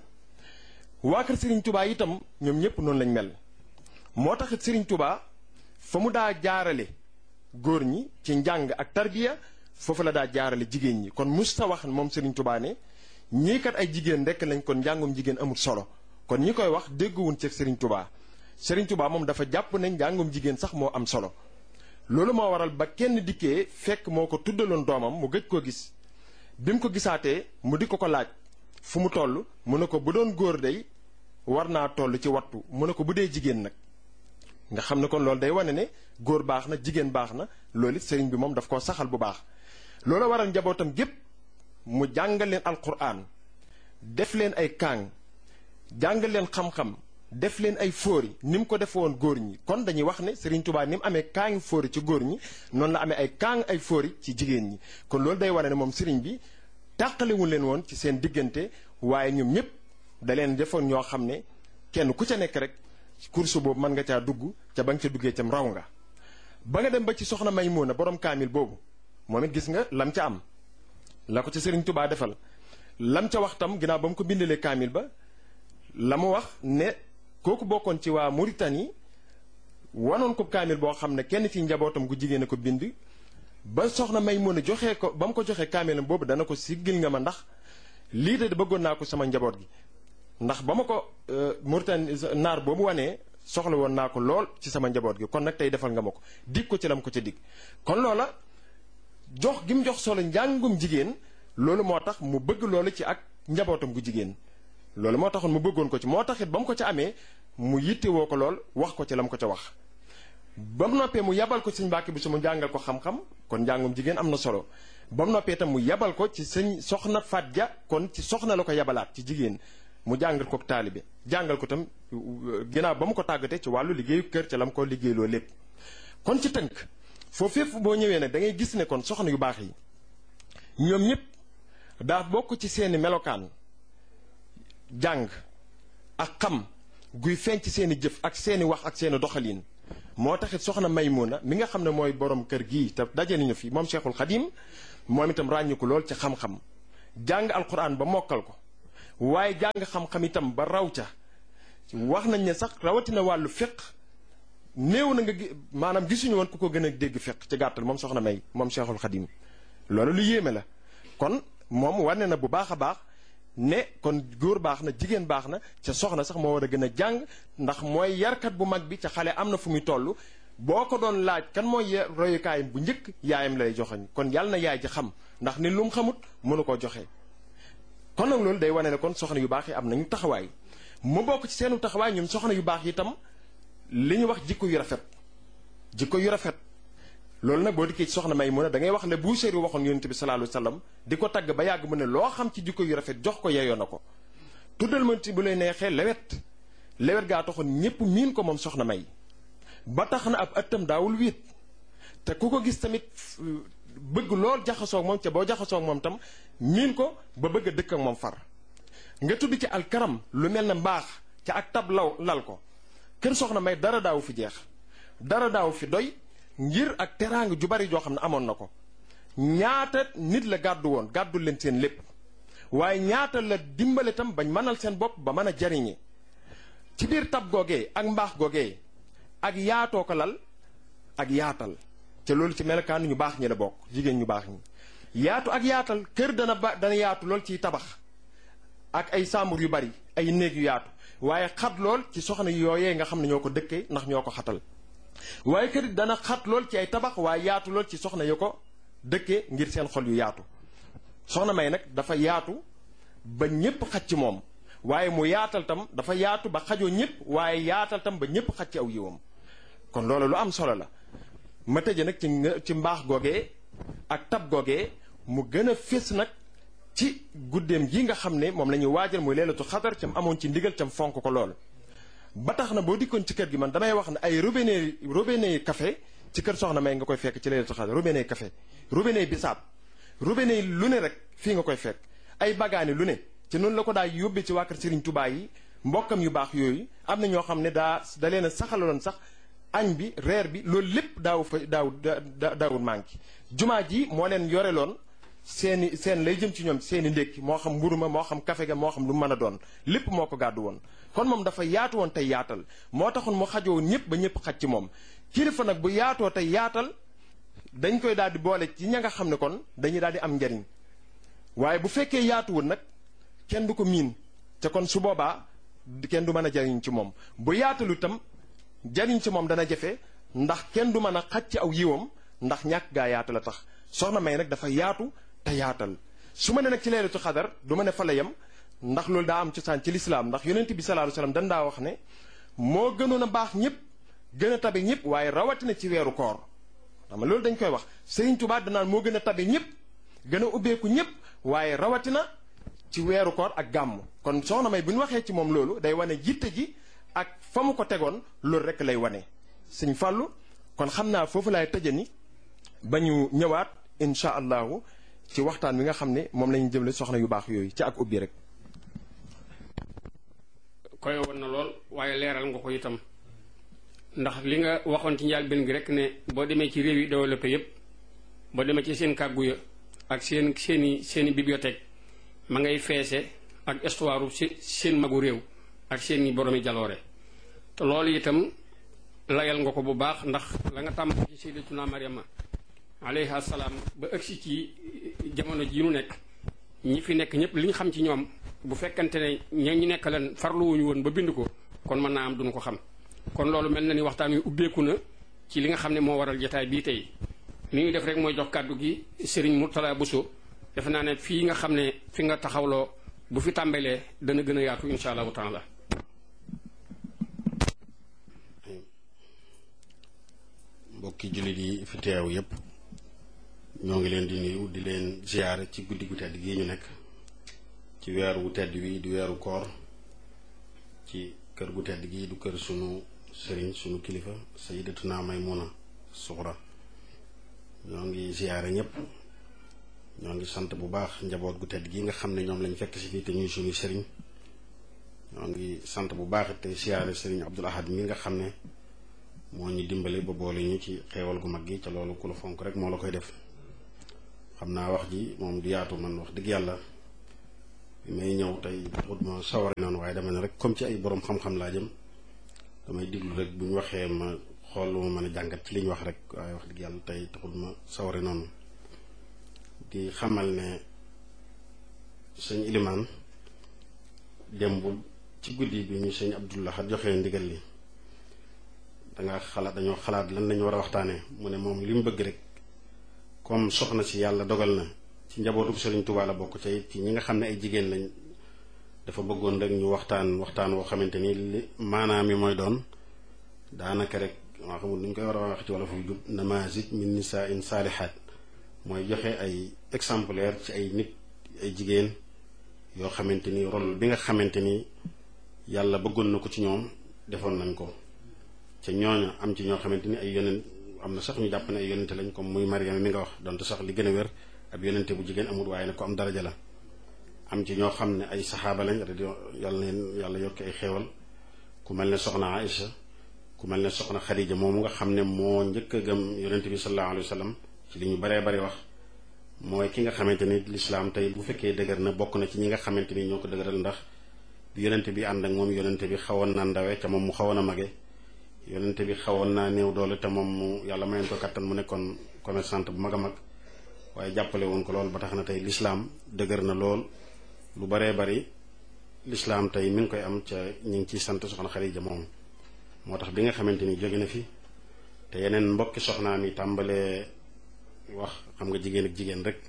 H: waa kër Serigne Touba itam ñoom ñëpp noonu lañ mel moo taxit Serigne Touba fa mu daa jaarale góor ñi ci njàng ak tarbiya foofu la daa jaarale jigéen ñi kon mus ta wax moom Serigne Touba ne ñii kat ay jigéen rek lañ kon njàngum jigéen amul solo kon ñi koy wax dégguwuñ ci Serigne Touba Serigne Touba moom dafa jàpp ne njàngum jigéen sax moo am solo loolu moo waral ba kenn dikkee fekk moo ko tuddaloon doomam mu gëj koo gis bi mu ko gisaatee mu di ko ko laaj fu mu toll mu ne ko bu doon góor day war naa toll ci wattu mu ne ko bu dee jigéen nag nga xam ne kon loolu day wane ne góor baax na jigéen baax na loolu it sëriñ bi moom daf koo saxal bu baax loolu waral njabootam gépp mu jàngal leen alquran def leen ay kaang jàngal leen xam-xam def leen ay fóori ni mu ko defe woon góor ñi kon dañuy wax ne Serigne Touba ni mu amee kaangi fóori ci góor ñi noonu la amee ay kaang ay fóori ci jigéen ñi kon loolu day wane ne moom Serigne bi tàqalewul leen woon ci seen diggante waaye ñoom ñëpp da leen defoon ñoo xam ne kenn ku ca nekk rek course boobu mën nga caa dugg ca ba nga ca duggee cam raw nga ba nga dem ba ci soxna Maymuna borom kaamil boobu moom it gis nga lam ca am la ko ca Serigne Touba defal lam ca wax tam ginnaaw ba mu ko bindalee kaamil ba la mu wax ne kooku bokkoon ci waa Mauritanie wanoon ko kaamil boo xam ne kenn ci njabootam gu jigéen a ko bind ba soxna Maymuna joxee ko ba mu ko joxee kaamilam boobu dana ko siggil nga ma ndax lii de bëggoon naa ko sama njaboot gi ndax ba ma ko Mauritanie naar boobu wanee soxla woon naa ko lool ci sama njaboot gi kon nag tey defal nga ma ko dig ko ci lam ko ca dig kon loola jox gi mu jox solo njàngum jigéen loolu moo tax mu bëgg loolu ci ak njabootam gu jigéen loolu moo taxoon mu bëggoon ko ci moo taxit ba mu ko ca amee mu yittewoo ko lool wax ko ci la mu ko ca wax ba mu noppee mu yabal ko ci sëñ Mbàkke Buso mu jàngal ko xam-xam kon njàngum jigéen am na solo ba mu noppee itam mu yabal ko ci sëñ soxna Faat Ja kon ci soxna la ko yabalaat ci jigéen mu jàngal ko taalibe jàngal ko tam ginnaaw ba mu ko tàggatee ci wàllu liggéeyu kër ca la mu ko liggéeyloo lépp. kon ci tënk foofu fépp boo ñëwee nag da ngay gis ne kon soxna yu baax yi ñoom ñëpp daa bokk ci seeni melokaan jàng ak xam guy feeñ ci seeni jëf ak seeni wax ak seeni doxalin. moo taxit soxna Maymuna mi nga xam ne mooy borom kër gii te daje nañu fi moom Cheikhul Khadim moom itam ràññiku lool ci xam-xam jàng alquran ba mokkal ko waaye jàng xam-xam itam ba raw ca wax nañ ne sax rawatina wàllu fiq néew na nga maanaam gisuñu woon ku ko gën a dégg fiq ci gàttal moom soxna May moom Cheikhul Khadim loolu lu yéeme la. kon moom wane na bu baax a baax ne kon góor baax na jigéen baax na ca soxna sax moo war a gën a jàng ndax mooy yarkat bu mag bi ca xale am na fu muy toll boo ko doon laaj kan mooy royukaayam bu njëkk yaayam lay joxoñ kon yàlla na yaay ji xam ndax ni lu mu xamut mënu koo joxe. kon nag loolu day wane ne kon soxna yu baax yi am nañu taxawaay mu bokk ci seenu taxawaay ñoom soxna yu baax yi itam li ñu wax jikko yu rafet jikko yu rafet. loolu nag boo dikkee ci soxna May mu ne da ngay wax le bu séeri waxoon yonent bi sallallahu alayhi wasallam di ko tagg ba yàgg mu ne loo xam ci jikko yu rafet jox ko yeyoo na ko tuddal ma ci bu lay neexee lewet lewet gaa taxoon ñëpp miin ko moom soxna May ba tax na ab ëttam daawul wiit te ku ko gis tamit bëgg lool jaxasoo ak moom ca boo jaxasoo ak moom tam miin ko ba bëgg a dëkk ak moom far nga tudd ci alkaram lu mel ne mbaax ca ak tab law lal ko kër soxna May dara daawu fi jeex dara daawu fi doy ngir ak teraanga ju bari joo xam ne amoon na ko ñaata nit la gàddu woon gàddul leen seen lépp waaye ñaata la dimbale tam bañ mënal seen bopp ba mën a jariñe ci biir tab googee ak mbaax googee ak yaatoo ko lal ak yaatal te loolu ci melokaan ñu baax ñi la bokk jigéen ñu baax ñi yaatu ak yaatal kër dana ba dana yaatu lool ciy tabax ak ay sàmbur yu bari ay néeg yu yaatu waaye xat lool ci soxna yooyee nga xam ne ñoo ko dëkkee ndax ñoo ko xatal waaye kër dana xat lool ci ay tabax waaye yaatu lool ci soxna yu ko dëkkee ngir seen xol yu yaatu soxna May nag dafa yaatu ba ñépp xaj ci moom waaye mu yaatal tam dafa yaatu ba xajoo ñépp waaye yaatal tam ba ñépp xaj ci aw yiwam kon loolu lu am solo la ma tëje nag ci ci mbaax googee ak tab googee mu gën a fés nag ci guddeem gi nga xam ne moom la ñuy waajal muy leelatu xadar cam amoon ci ndigal cam fonk ko lool ba tax na boo dikkoon ci kër gi man damay wax ne ay robinet robinet café ci kër soxna May nga koy fekk ci leelatu xadar robinet café robinet bisaab robinet lu ne rek fii nga koy fekk ay bagaani lu ne ci noonu la ko daa yóbbee ci waa kër Serigne Touba yi mbokkam yu baax yooyu am na ñoo xam ne daa da leen a saxaloon sax añ bi reer bi loolu lépp daaw fa daaw daawul manqué jumaa ji moo leen yoreloon seeni seen lay jëm ci ñoom seeni ndékki moo xam mburu ma moo xam café ga moo xam lu mën a doon lépp moo ko gàddu woon kon moom dafa yaatu woon tey yaatal moo taxoon mu xajoo ñëpp ba ñëpp xaj ci moom kilifa nag bu yaatoo tey yaatal dañ koy daal di boole ci ña nga xam ne kon dañuy daal di am njariñ waaye bu fekkee yaatuwul nag kenn du ko miin te kon su boobaa kenn du mën a jariñ ci moom bu yaatalu itam jariñ ci moom dana jafe ndax kenn du mën a xaj ci aw yiwam ndax ñàkk gaa yaatu la tax soxna May nag dafa yaatu te yaatal su ma ne nag ci leelatu xadar du ma ne fa la yem ndax loolu daa am cosaan ci lislaam ndax yonent bi sallallahu alayhi wasallam dañ daa wax ne moo gënoon a baax ñëpp gën a tabe ñëpp waaye rawatina ci weeru koor xam nga loolu dañ koy wax Sëriñ Tuubaa danaan moo gën a tabe ñëpp gën a ubbeeku ñëpp waaye rawatina ci weeru koor ak gàmm kon soxna May bu ñu waxee ci moom loolu day wane jitte ji ak fa mu ko tegoon loolu rek lay wane Sëñ Fàllu kon xam naa foofu laay tëje ni ba ñu ñëwaat incha allahu ci waxtaan wi nga xam ne moom lañu jëmle soxna yu baax yooyu ci ak ubbi rek
G: koy woon na lool waaye leeral nga ko itam ndax li nga waxoon ci njaal benn gi rek ne boo demee ci réew yi développé yépp boo demee ci seen kàggu ya ak seen seeni seeni bibliothèque ma ngay feese ak histoire seen magu réew ak seeni boroomi jaloore te loolu itam layal nga ko bu baax ndax la nga tàmm ci sayyidatuna Maryama alayha salaam ba ëgsi ci jamono ji ñu nekk ñi fi nekk ñëpp li ñu xam ci ñoom bu fekkante ne ña ñu nekk leen farluwuñu woon ba bind ko kon mën naa am duñu ko xam kon loolu mel na ni waxtaan wi ubbeeku na ci li nga xam ne moo waral jotaay bii tey li ñuy def rek mooy jox kàddu gi Serigne Mourtala Bousso defe naa ne fii nga xam ne fi nga taxawloo bu fi tàmbalee dana gën a yaatu insha allahu taala.
I: mbokki jullit yi fi teew yépp ñoo ngi leen di nuyu di leen ziyaare ci guddi gu tedd gii ñu nekk ci weeru wu tedd wi di weeru koor ci kër gu tedd gi du kër sunu sëriñ sunu kilifa Sayyidatuna Maymuna Suxra ñoo ngi ziyaare ñëpp ñoo ngi sant bu baax njaboot gu tedd gi nga xam ne ñoom lañ fekk si fii te ñuy suñu sëriñ ñoo ngi sant bu baax te ziyaare sëriñ Abdul Ahad mi nga xam ne moo ñu dimbale ba boole ñu ci xeewal gu mag gi ca loolu ku la fonk rek moo la koy def xam naa wax ji moom du yaatu man wax dëgg yàlla bi may ñëw tey xut ma sawari noonu waaye dama ne rek comme ci ay borom xam-xam laa jëm damay diglu rek bu ñu waxee ma xool lu ma mën a jàngat ci li ñu wax rek waaye wax dëgg yàlla tey taxul ma sawari noonu di xamal ne sëñ Ilimaan démb ci guddi bi ñu sëñ Abdul Ahad joxee ndigal li danga xalaat dañoo xalaat lan lañu war a waxtaanee mu ne moom li mu bëgg rek comme soxna si yàlla dogal na ci njabootu Sëriñ Tuubaa la bokk ca ci ñi nga xam ne ay jigéen lañ dafa bëggoon rek ñu waxtaan waxtaan woo xamante ni li maanaam mi mooy doon daanaka rek maa xamul nu ñu koy war a wax ci wala fu jub namazij min nisaa in saalihaat mooy joxe ay exemplaire ci ay nit ay jigéen yoo xamante ni rôle bi nga xamante ni yàlla bëggoon na ko ci ñoom defoon nañ ko ca ñooñu am ci ñoo xamante ni ay yonent am na sax ñu jàpp ne ay yonente lañ comme muy Mariama mi nga wax donte sax li gën a wér ab yonente bu jigéen amul waaye nag ko am daraja la am ci ñoo xam ne ay saxaaba lañ yàlla leen yàlla yokki ay xeewal ku mel ne soxna Aïcha ku mel ne soxna Xadija moomu nga xam ne moo njëkk a gëm yonente bi sallallahu alayhi wa sallam ci li ñu baree bari wax mooy ki nga xamante ni lislaam tey bu fekkee dëgër na bokk na ci ñi nga xamante ni ñoo ko dëgëral ndax bi yonente bi ànd ak moom yonente bi xawoon na ndawe ca moom mu xawoon a mage yonente bi xawoon naa néew doole te moom mu yàlla mayoon ko kattan mu nekkoon commerçante bu mag a mag waaye jàppale woon ko lool ba tax na tey lislaam dëgër na lool lu baree bari lislaam tey mi ngi koy am ca ñu ngi ciy sant soxna Xadija moom moo tax bi nga xamante ni jóge na fi te yeneen mbokki soxnaam yi tàmbalee wax xam nga jigéen ak jigéen rek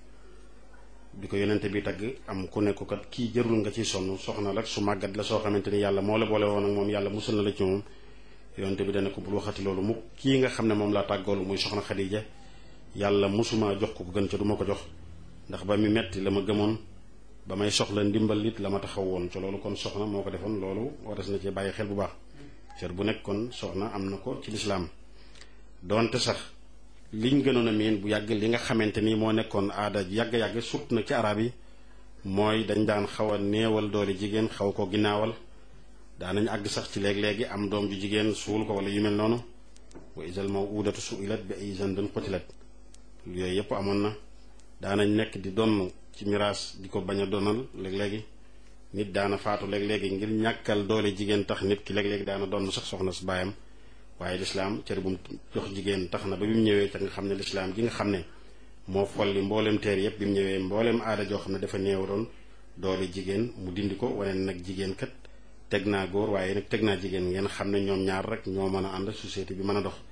I: di ko yonente bi tagg am ku nekk kat kii jërul nga ciy sonn soxna rek su màggat la soo xamante ni yàlla moo la boole woon ak moom yàlla musul na la ci moom yonente bi dana ko bul waxati loolu mu kii nga xam ne moom laa tàggoolu muy soxna Xadija yàlla musuma jox ko ko gën ca du ma ko jox ndax ba mi metti la ma gëmoon ba may soxla ndimbal it la ma taxaw woon ca loolu kon soxna moo ko defoon loolu waras na ci bàyyi xel bu baax cër bu nekk kon soxna am na ko ci lislaam doonte sax liñ gënoon a miin bu yàgg li nga xamante ni moo nekkoon aada yàgg-yàgg sut na ci arab yi mooy dañ daan xaw a néewal doole jigéen xaw ko ginnaawal daanañ àgg sax ci léeg-léegi am doom ju jigéen suul ko wala yu mel noonu wa isal mawudatu suilat bi ay zandan qutilat yooyu yëpp amoon na daanañ nekk di donn ci miraas di ko bañ a donal léeg-léegi nit daana faatu léeg-léegi ngir ñàkkal doole jigéen tax nit ki léeg-léegi daana donn sax soxna su baayam waaye lislaam cër bu mu jox jigéen tax na ba bi mu ñëwee te nga xam ne lislaam gi nga xam ne moo folli mbooleem teer yëpp bi mu ñëwee mbooleem aada joo xam ne dafa néewaroon doole jigéen mu dindi ko wane nag jigéen kat teg naa góor waaye nag teg naa jigéen ngeen xam ne ñoom ñaar rek ñoo mën a ànd société bi mën a dox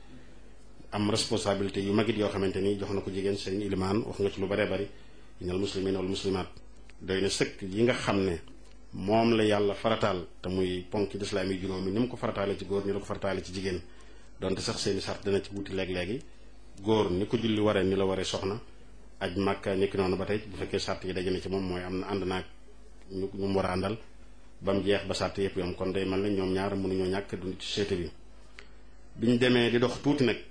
I: am responsabilité yu magit yoo xamante ni jox na ko jigéen sëriñ Ilimaan wax nga ci lu baree bari inal muslimin wal muslimaat doy na sëkk yi nga xam ne moom la yàlla farataal te muy ponk lislaam yi juróomi ni mu ko farataale ci góor ni la ko farataale ci jigéen donte sax seeni sart dana ci wuti léeg-léegi góor ni ko julli waree ni la waree soxna aj màkka ni ki noonu ba tey bu fekkee sart yi daje na ci moom mooy am na ànd naag ñu ñu mu war a àndal ba mu jeex ba sart yëpp yom kon day mel ne ñoom ñaar mënuñoo ñàkk dund ci société bi biñ demee di dox tuuti nag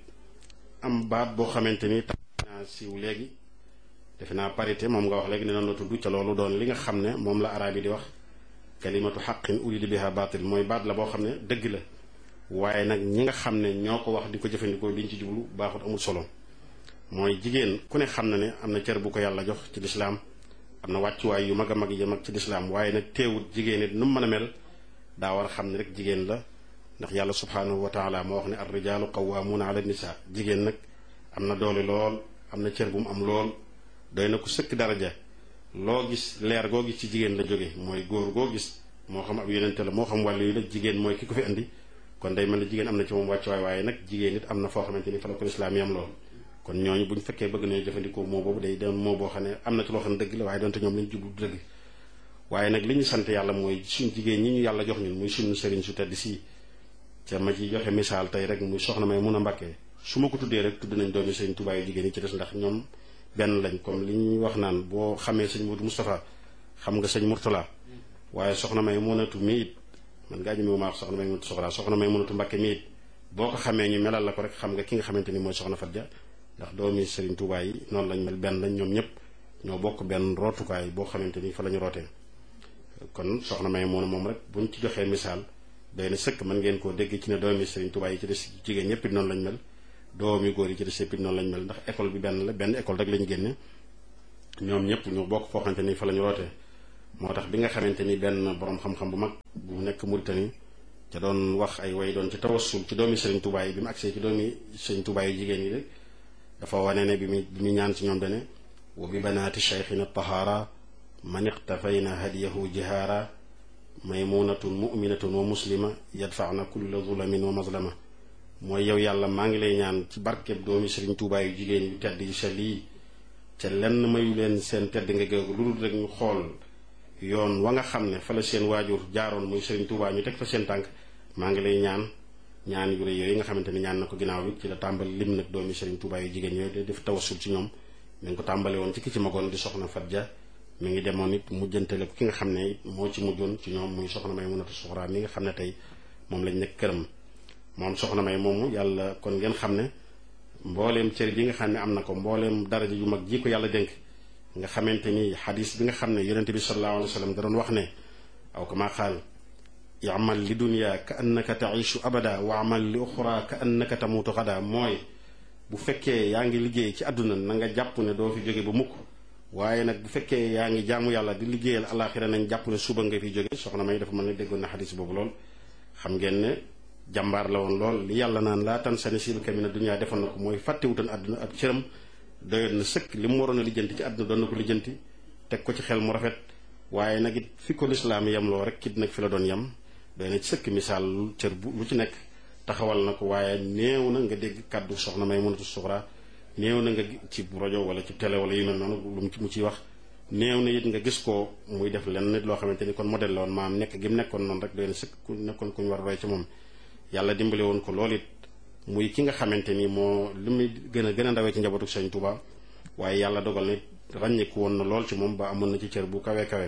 I: am baat boo xamante ni tax naa siiw léegi defe naa parité moom nga wax léegi ne noonu la tudd ca loolu doon li nga xam ne moom la araab yi di wax kalimatu xaqin urida biha baatil mooy baat la boo xam ne dëgg la waaye nag ñi nga xam ne ñoo ko wax di ko jëfandikoo liñ ci jublu baaxut amul solo mooy jigéen ku ne xam na ne am na cër bu ko yàlla jox ci lislaam am na wàccuwaay yu mag a mag yi mag ci lislaam waaye nag teewut jigéen it nu mu mën a mel daa war a xam ne rek jigéen la ndax yàlla subhaanahu wa taala moo wax ne ar rijaalu qawwaamuuna ala nisaa jigéen nag am na doole lool am na cër bu mu am lool doy na ko sëkk daraja loo gis leer goo gis ci jigéen la jóge mooy góor goo gis moo xam ab yonente la moo xam wàllu yu la jigéen mooy ki ko fi indi kon day mel ne jigéen am na ci moom wàccuwaay waaye nag jigéen it am na foo xamante ni fa la ko lislaam yam lool kon ñooñu buñ fekkee bëgg nañu jëfandikoo moo boobu day doon moo boo xam ne am na ci loo xam ne dëgg la waaye doonte ñoom lañu jublu du dëgg waaye nag li ñu sant yàlla mooy suñ jigéen ñi ñu yàlla jox ñun muy suñu sëriñ su tedd si ca ma ci joxe misaal tey rek muy soxna may mun a mbàkkee su ma ko tuddee rek tudd nañ doomi sëriñ Tuubaa yu jigéen yi ci des ndax ñoom benn lañ comme li ñuy wax naan boo xamee sëñ Modou Moustapha xam nga sëñ Mourtala waaye soxna may munatu mi it man ngaa ñëmewu maa wax soxna may mënatu soxra soxna may mënatu Mbàkke mi it boo ko xamee ñu melal la ko rek xam nga ki nga xamante ni mooy soxna Faty Dia ndax doomi Serigne Touba yi noonu lañ mel benn lañ ñoom ñëpp ñoo bokk benn rootukaay boo xamante ni fa la ñu rootee kon soxna may moom moom rek buñ ci joxee misaal doy na sëkk mën ngeen koo dégg ci ne doomi Serigne Touba yi ci des jigéen ñëpp it noonu lañ mel doomi góor yi ci des yëpp it noonu lañ mel ndax école bi benn la benn école rek lañ génne ñoom ñëpp ñu bokk foo xamante ni fa la ñu rootee moo tax bi nga xamante ni benn borom xam-xam bu mag bu nekk Mauritanie ca doon wax ay way doon ci tawassul ci doomi Serigne Touba yi bi mu agsee ci doomi Serigne Touba yi jigéen yi rek dafa wane ne bi mu bi mu ñaan ci ñoom dane wa bi banaati cheikhina tahara man iqtafayna hadiyahu jihaara maymunatun muminatun wa muslima yadfaana kulla zulamin wa mazlama mooy yow yàlla maa ngi lay ñaan ci barkeb doomi Serigne Touba yu jigéen yu tedd yu sell yi ca lenn mayu leen seen tedd nga géegu lu dul rek ñu xool yoon wa nga xam ne fa la seen waajur jaaroon muy Serigne Touba ñu teg fa seen tànk maa ngi lay ñaan ñaan yu rëy yooyu nga xamante ni ñaan na ko ginnaaw bi ci la tàmbali lim nag doomi Serigne Touba yu jigéen yooyu de def tawassul ci ñoom mi ngi ko tàmbale woon ci ki ci magoon di soxna Faty Dia mi ngi demoon it mujjantale ko ki nga xam ne moo ci mujjoon ci ñoom muy soxna may mënatu soxraa mi nga xam ne tey moom lañ nekk këram moom soxna may moomu yàlla kon ngeen xam ne mbooleem cër bi nga xam ne am na ko mbooleem daraja yu mag ji ko yàlla dénk nga xamante ni xadis bi nga xam ne yonente bi sallallahu alayhi wa sallam da doon wax ne aw kama qaal yamal li dunya ka annaka taishu abada wa amal li uxra ka annaka tamutu xada mooy bu fekkee yaa ngi liggéey ci àdduna na nga jàpp ne doo fi jóge ba mukk waaye nag bu fekkee yaa ngi jaamu yàlla di liggéeyal alaxira nañ jàpp ne suba nga fi jóge soxna may dafa mën na déggoon na xadis boobu lool xam ngeen ne jàmbaar la woon lool li yàlla naan laa tan sa nasiibaka mina dunya defoon na ko mooy fàttewutan àdduna ak cëram doyoon na sëkk li mu waroon a lijjanti ci àdduna doon na ko lijjanti teg ko ci xel mu rafet waaye nag it fi ko lislaam yem loo rek kit nag fi la doon yem doy na ci sëkk misaal lu cër bu lu ci nekk taxawal na ko waaye néew na nga dégg kàddu soxna may mënatu suxra néew na nga ci rajo wala ci télé wala yu mel noonu lu mu ciy wax néew na it nga gis ko muy def lenn nit loo xamante ni kon modèle la woon maam nekk gi mu nekkoon noonu rek doy na sëkk ku nekkoon ku ñu war a roy ci moom yàlla dimbale woon ko loolu it muy ki nga xamante ni moo li muy gën a gën a ndawee ci njabootu Sëñ Tuuba waaye yàlla dogal na ràññeeku woon na lool ci moom ba amoon na ci cër bu kawe kawe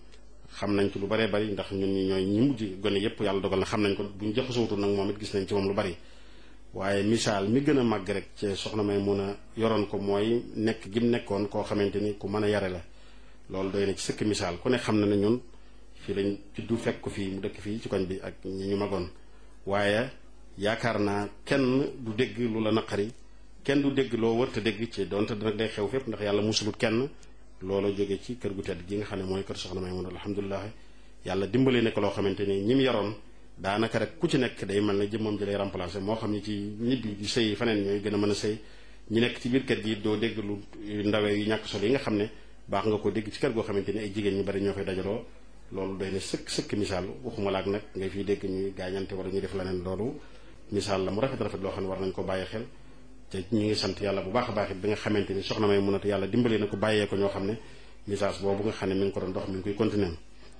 I: xam nañ ci lu baree bari ndax ñun ñi ñooy ñi mujj gone yépp yàlla dogal na xam nañ ko bu ñu jaxasootul nag moom it gis nañ ci moom lu bari waaye misaal mi gën a màgg rek ci soxna may mun a yoroon ko mooy nekk gi mu nekkoon koo xamante ni ku mën a yare la loolu doy na ci sëkk misaal ku ne xam na ne ñun fii lañ juddu fekk ko fii mu dëkk fii ci koñ bi ak ñi ñu magoon waaye yaakaar naa kenn du dégg lu la naqari kenn du dégg loo wërta dégg ci donte nag day xew fépp ndax yàlla musulut kenn loola jóge ci kër gu tedd gi nga xam ne mooy kër soxna may mun alhamdulilah yàlla dimbale ne ko loo xamante ni ñi mu yaroon daanaka rek ku ci nekk day mel ne jëmmam ji lay remplacer moo xam ne ci ñibbi di sëy faneen ñooy gën a mën a sëy ñi nekk ci biir kër gi doo dégg lu ndawee yu ñàkk solo yi nga xam ne baax nga ko dégg ci kër goo xamante ni ay jigéen ñu bari ñoo fay dajaloo loolu doy na sëkk sëkk misaal waxuma laak nag ngay fiy dégg ñuy gaañante wala ñuy def leneen loolu misaal la mu rafet rafet loo xam ne war nañ ko bàyyi xel te ñu ngi sant yàlla bu baax a baax it bi nga xamante ni soxna may munatu yàlla dimbalee na ko bàyyee ko ñoo xam ne message boobu nga xam ne mi ngi ko doon dox mi ngi koy continuer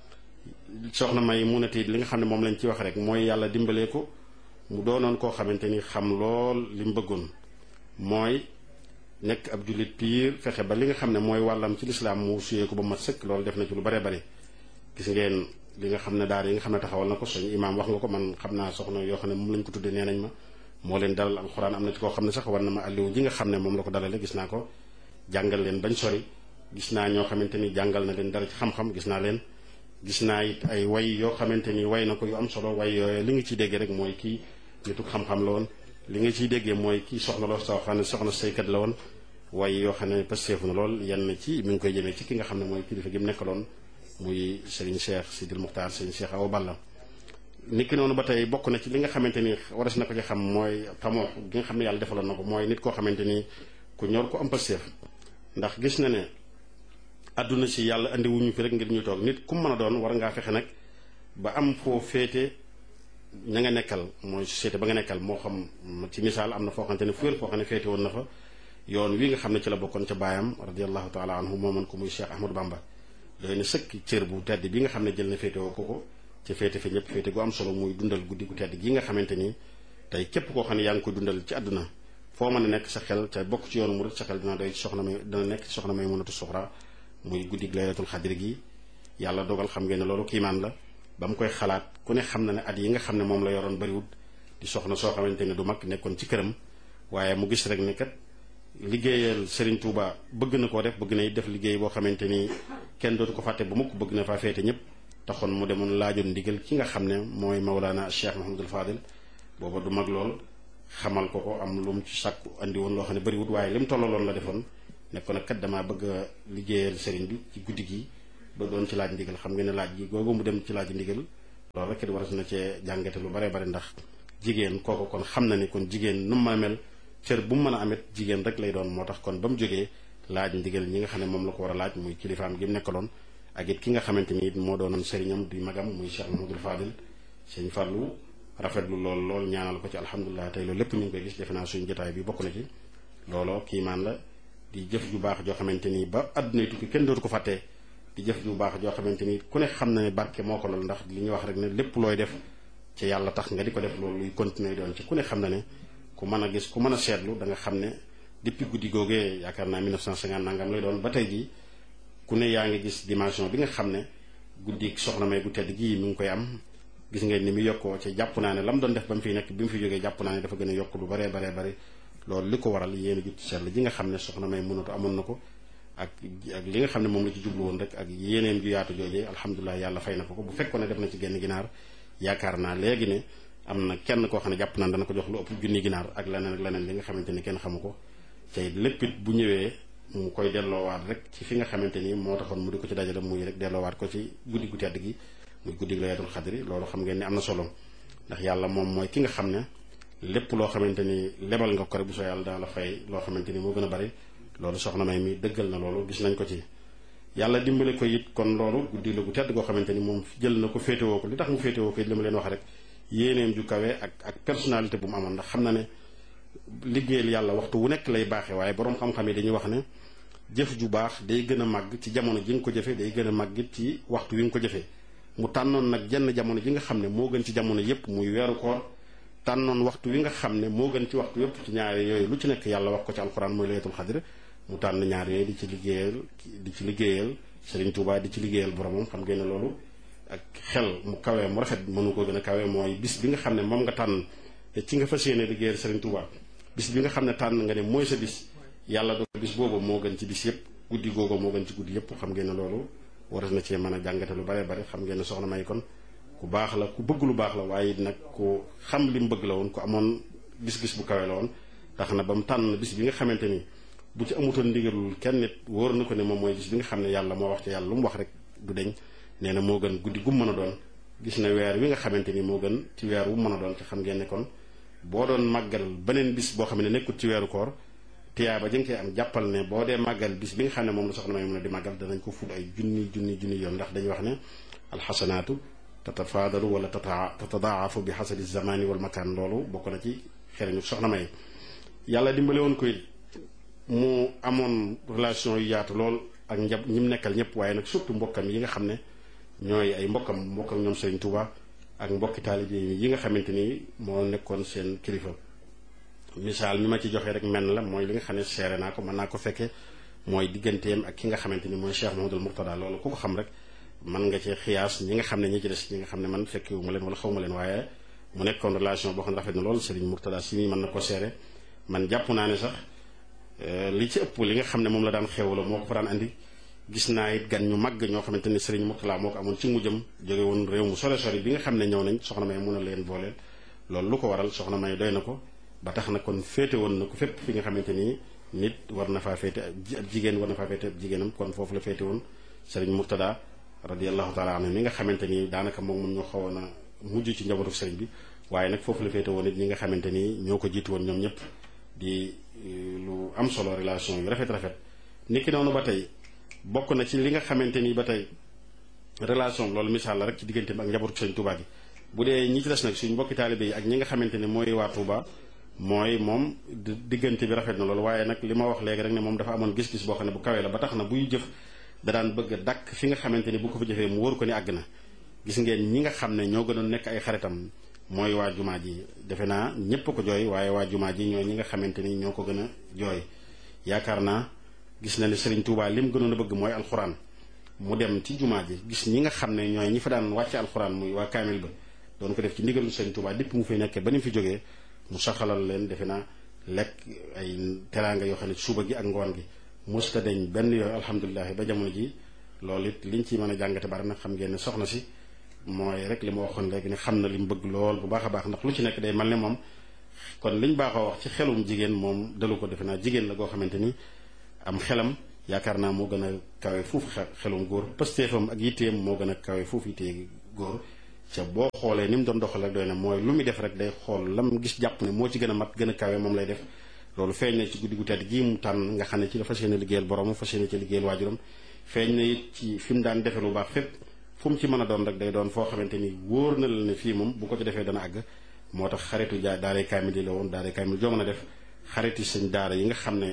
I: soxna may munatu it li nga xam ne moom lañ ci wax rek mooy yàlla dimbalee ko mu doonoon koo xamante ni xam lool li mu bëggoon mooy nekk ab jullit piir fexe ba li nga xam ne mooy wàllam ci lislaam mu suyee ko ba mat sëkk loolu def na ci lu baree bari gis ngeen li nga xam ne daara yi nga xam ne taxawal na ko suñu imaam wax nga ko man xam naa soxna yoo xam ne moom lañ ko tuddee nee nañ ma moo leen dalal alxuraan am na ci koo xam ne sax war na ma alliwu ji nga xam ne moom la ko dalale gis naa ko jàngal leen bañ sori gis naa ñoo xamante ni jàngal na leen dara ci xam-xam gis naa leen gis naa it ay way yoo xamante ni way na ko yu am solo way yooyu li nga ciy déggee rek mooy kii nitu xam-xam la woon li nga ciy déggee mooy kii soxna loo soo xam ne soxna saykat la woon way yoo xam ne pasteefu na lool yenn ci mi ngi koy jëmee ci ki nga xam ne mooy kilifa gi mu nekkaloon muy Serigne Cheikh Sidil Muxtaar Serigne Cheikh Awa Balla nit ki noonu ba tey bokk na ci li nga xamante ni waras na ko ci xam mooy tamoo gi nga xam ne yàlla defaloon na ko mooy nit koo xamante ni ku ñor ko am pasteef ndax gis na ne àdduna si yàlla andi wuñu fi rek ngir ñu toog nit ku mën a doon war ngaa fexe nag ba am foo féete ña nga nekkal mooy société ba nga nekkal moo xam ci misaal am na foo xamante ne fu wér foo xam ne féete woon na fa yoon wi nga xam ne ci la bokkoon ca baayam radiallahu taala anhu moomoon ko muy Cheikh Ahmadou Bamba doy na sëkk cër bu tedd bi nga xam ne jël na féete woo ko ko ci féete fi ñëpp féete gu am solo muy dundal guddi gu tedd gi nga xamante ni tey képp koo xam ne yaa ngi ko dundal ci àdduna foo mën a nekk sa xel ca bokk ci yoonu murid sa xel dina doy ci soxna may dina nekk ci soxna may mënatu suxra muy guddi laylatul xadri gi yàlla dogal xam ngeen ne loolu kiimaan la ba mu koy xalaat ku ne xam na ne at yi nga xam ne moom la yoroon bariwut di soxna soo xamante ne du mag nekkoon ci këram waaye mu gis rek ne kat liggéeyal Serigne Touba bëgg na koo def bëgg na def liggéey boo xamante ni kenn dootu ko fàtte ba mukk bëgg na faa féete ñëpp taxoon mu demoon laajoon ndigal ki nga xam ne mooy Mawlana Cheikh Mouhamadul Fadil booba du mag lool xamal ko ko am lu mu ci sàkku andi woon loo xam ne bariwut waaye li mu tollaloon la defoon nekkoon nag kat damaa bëgg a liggéeyal Serigne bi ci guddi gi ba doon ci laaj ndigal xam nga ne laaj gi googu mu dem ci laaj ndigal loolu rek it war na cee jàngate lu bare bare ndax jigéen kooku kon xam na ni kon jigéen nu mu mën a mel cër bu mu mën a amet jigéen rek lay doon moo tax kon ba mu jógee laaj ndigal ñi nga xam ne moom la ko war a laaj muy kilifaam gi mu nekkaloon ak it ki nga xamante ni it moo doonoon sëriñam di magam muy Cheikh Mouhamadoul Fadil sëñ Fallou rafetlu lool lool ñaanal ko ci alhamdulilah tey loolu lépp ñu ngi koy gis defe naa suñu jotaay bi bokk na ci looloo kiimaan la di jëf ju baax joo xamante ni ba àdduna tukki kenn dootu ko fàttee di jëf ju baax joo xamante ni ku ne xam na ne barke moo ko lool ndax li ñuy wax rek ne lépp looy def ci yàlla tax nga di ko def loolu luy continuer doon ci ku ne xam na ne ku mën a gis ku mën a seetlu da nga xam ne depuis guddi googee yaakaar naa mille neuf cent cinquante nangam lay doon ba tey jii ku ne yaa ngi gis dimension bi nga xam ne guddi soxna may gu tedd gii mi ngi koy am gis ngeen ni mu yokkoo ci jàpp naa ne la mu doon def ba mu fiy nekk bi mu fi jógee jàpp naa ne dafa gën a yokk lu baree baree bari loolu li ko waral yéen a jut seetlu ji nga xam ne soxna may mënatu amoon na ko ak ak li nga xam ne moom la ci jublu woon rek ak yéeneem ju yaatu joojee alhamdulilah yàlla fay na ko ko bu fekkoon ne def na ci genn ginaar yaakaar naa léegi ne am na kenn koo xam ne jàpp naa dana ko jox lu ëpp junni ginaar ak leneen ak leneen li nga xamante ni kenn xamu ko te lépp it bu ñëwee mu koy delloowaat rek ci fi nga xamante ni moo taxoon mu di ko ci dajale muy rek delloowaat ko ci guddi gu tedd gi muy guddi laylatul xadri loolu xam ngeen ni am na solo ndax yàlla moom mooy ki nga xam ne lépp loo xamante ni lebal nga ko rek bu soo yàlla daa la fay loo xamante ni moo gën a bari loolu soxna may mi dëggal na loolu gis nañ ko ci yàlla dimbale ko it kon loolu guddi la gu tedd goo xamante ni moom jël na ko féetewoo ko li tax mu féetewoo ko it li ma leen wax rek yéeneem ju kawe ak ak personnalité bu mu amoon ndax xam na ne liggéeyal yàlla waxtu wu nekk lay baaxee waaye boroom xam-xam yi dañuy wax ne jëf ju baax day gën a màgg ci jamono ji nga ko jëfee day gën a màgg it ci waxtu wi nga ko jëfee mu tànnoon nag jenn jamono ji nga xam ne moo gën ci jamono yépp muy weeru koor tànnoon waxtu wi nga xam ne moo gën ci waxtu yépp ci ñaari yooyu lu ci nekk yàlla wax ko ci alxuraan mooy laylatul xadr mu tànn ñaar yooyu di ci liggéeyal di ci liggéeyal Serigne Touba di ci liggéeyal boromam xam ngeen ne loolu ak xel mu kawee mu rafet mënu ko gën a kawe mooy bis bi nga xam ne moom nga tànn te ci nga fas yéene liggéeyal Serigne Touba bis bi nga xam ne tànn nga ne mooy sa bis yàlla do bis boobu moo gën ci bis yépp guddi googu moo gën ci guddi yépp xam ngeen ne loolu war na cee mën a jàngate lu bare bare xam ngeen ne soxna may kon ku baax la ku bëgg lu baax la waaye nag ku xam li mu bëgg la woon ku amoon gis-gis bu kawe la woon tax na ba mu tànn bis bi nga xamante ni bu ci amutoon ndigalul kenn nit wóor na ko ne moom mooy bis bi nga xam ne yàlla moo wax ci yàlla lu mu wax rek du deñ nee na moo gën guddi gu mën a doon gis na weer wi nga xamante ni moo gën ci weer wu mën a doon te xam ngeen ne kon boo doon màggal beneen bis boo xam ne nekkut ci weeru koor tiyaaba jëng koy am jàppal ne boo dee màggal bis bi nga xam ne moom la soxna may mën a di màggal danañ ko ful ay junni junni junni yoon ndax dañuy wax ne alxasanaatu tatafaadalu wala tata tatadaafu bi xasabi zamani wal makaan loolu bokk na ci xereñu soxna may yàlla dimbale woon ko mu amoon relation yu yaatu lool ak njab ñi mu nekkal ñëpp waaye nag surtout mbokkam yi nga xam ne ñooy ay mbokkam mbokkam ñoom Serigne Touba ak mbokki taalibe yi nga xamante ni moo nekkoon seen kilifa misaal mi ma ci joxe rek menn la mooy li nga xam ne seere naa ko mën naa ko fekke mooy digganteem ak ki nga xamante ni mooy Cheikh Mouhamadoul Mourtada loolu ku ko xam rek mën nga ci xiyaas ñi nga xam ne ñi ci des ñi nga xam ne man fekkewu ma leen wala xaw ma leen waaye mu nekkoon relation boo xam ne rafet na loolu Serigne Mourtada si mi mën na ko seere man jàpp naa ne sax li ci ëpp li nga xam ne moom la daan xewla moo ko fa daan andi gis naa it gan ñu màgg ñoo xamante ni Serigne Mourtada moo ko amoon ci mujjam jóge woon réew mu sore sori bi nga xam ne ñëw nañ soxna may mun a leen booleel loolu lu ko waral soxna may doy na ko ba tax na kon féete woon na ko fépp fi nga xamante ni nit war na faa féete ab jigéen war na faa féete ab jigéenam kon foofu la féete woon Serigne Mourtada radiyallahu taala anhu mi nga xamante ni daanaka moom mun ñu xawoon a mujj ci njabootu Serigne bi waaye nag foofu la féete woon it ñi nga xamante ni ñoo ko jiitu woon ñoom ñëpp di lu am solo relation yu rafet rafet niki noonu ba tey bokk na ci li nga xamante ni ba tey relation loolu misaal la rek ci diggante ak njabootu Serigne Touba gi bu dee ñi ci des nag suñ mbokki taalibe yi ak ñi nga xamante ni mooy waa Touba mooy moom diggante bi rafet na loolu waaye nag li ma wax léegi rek ne moom dafa amoon gis-gis boo xam ne bu kawee la ba tax na buy jëf da daan bëgg a dakk fi nga xamante ni bu ko fa jëfee mu wóor ko ni àgg na gis ngeen ñi nga xam ne ñoo gënoon nekk ay xaritam mooy waa jumaa ji defe naa ñépp ko jooy waaye waa jumaa ji ñooy ñi nga xamante ni ñoo ko gën a jooy yaakaar naa gis na ne Serigne Touba lim gënoon a bëgg mooy alxuraan mu dem ci jumaa ji gis ñi nga xam ne ñooy ñi fa daan wàcce alxuraan muy waa kaamil ba doon ko def ci ndigalu Sëriñ Tuubaa dipp mu fi nekkee ba ni mu fi jógee mu saxalal leen defe naa lekk ay teraanga yoo xam ne suba gi ak ngoon gi mosta deñ benn yooyu alhamdulilah ba jamono ji loolu it liñ ci mën a jàngate bari na xam ngeen ne soxna si mooy rek li ma waxoon léegi ne xam na li mu bëgg lool bu baax a baax ndax lu ci nekk day mel ne moom kon liñ baaxoo wax ci xelum jigéen moom dalu ko defe naa jigéen la goo xamante ni am xelam yaakaar naa moo gën a kawe fuuf xelum góor pëstéefam ak yitteem moo gën a kawe fuuf yittee góor ca boo xoolee ni mu doon doxal rek doy na mooy lu muy def rek day xool lam gis jàpp ne moo ci gën a mat gën a kawe moom lay def loolu feeñ na ci guddi gu tedd gii mu tànn nga xam ne ci la fas yéene liggéeyal borom fas yéene ci liggéeyal waajuram feeñ na it ci fi mu daan defee lu baax fépp fu mu ci mën a doon rek day doon foo xamante ni wóor na la ne fii moom bu ko ci defee dana àgg moo tax xaritu jaa daaray kaamil yi la woon daaray kaamil joo mën a def xariti sëñ daara yi nga xam ne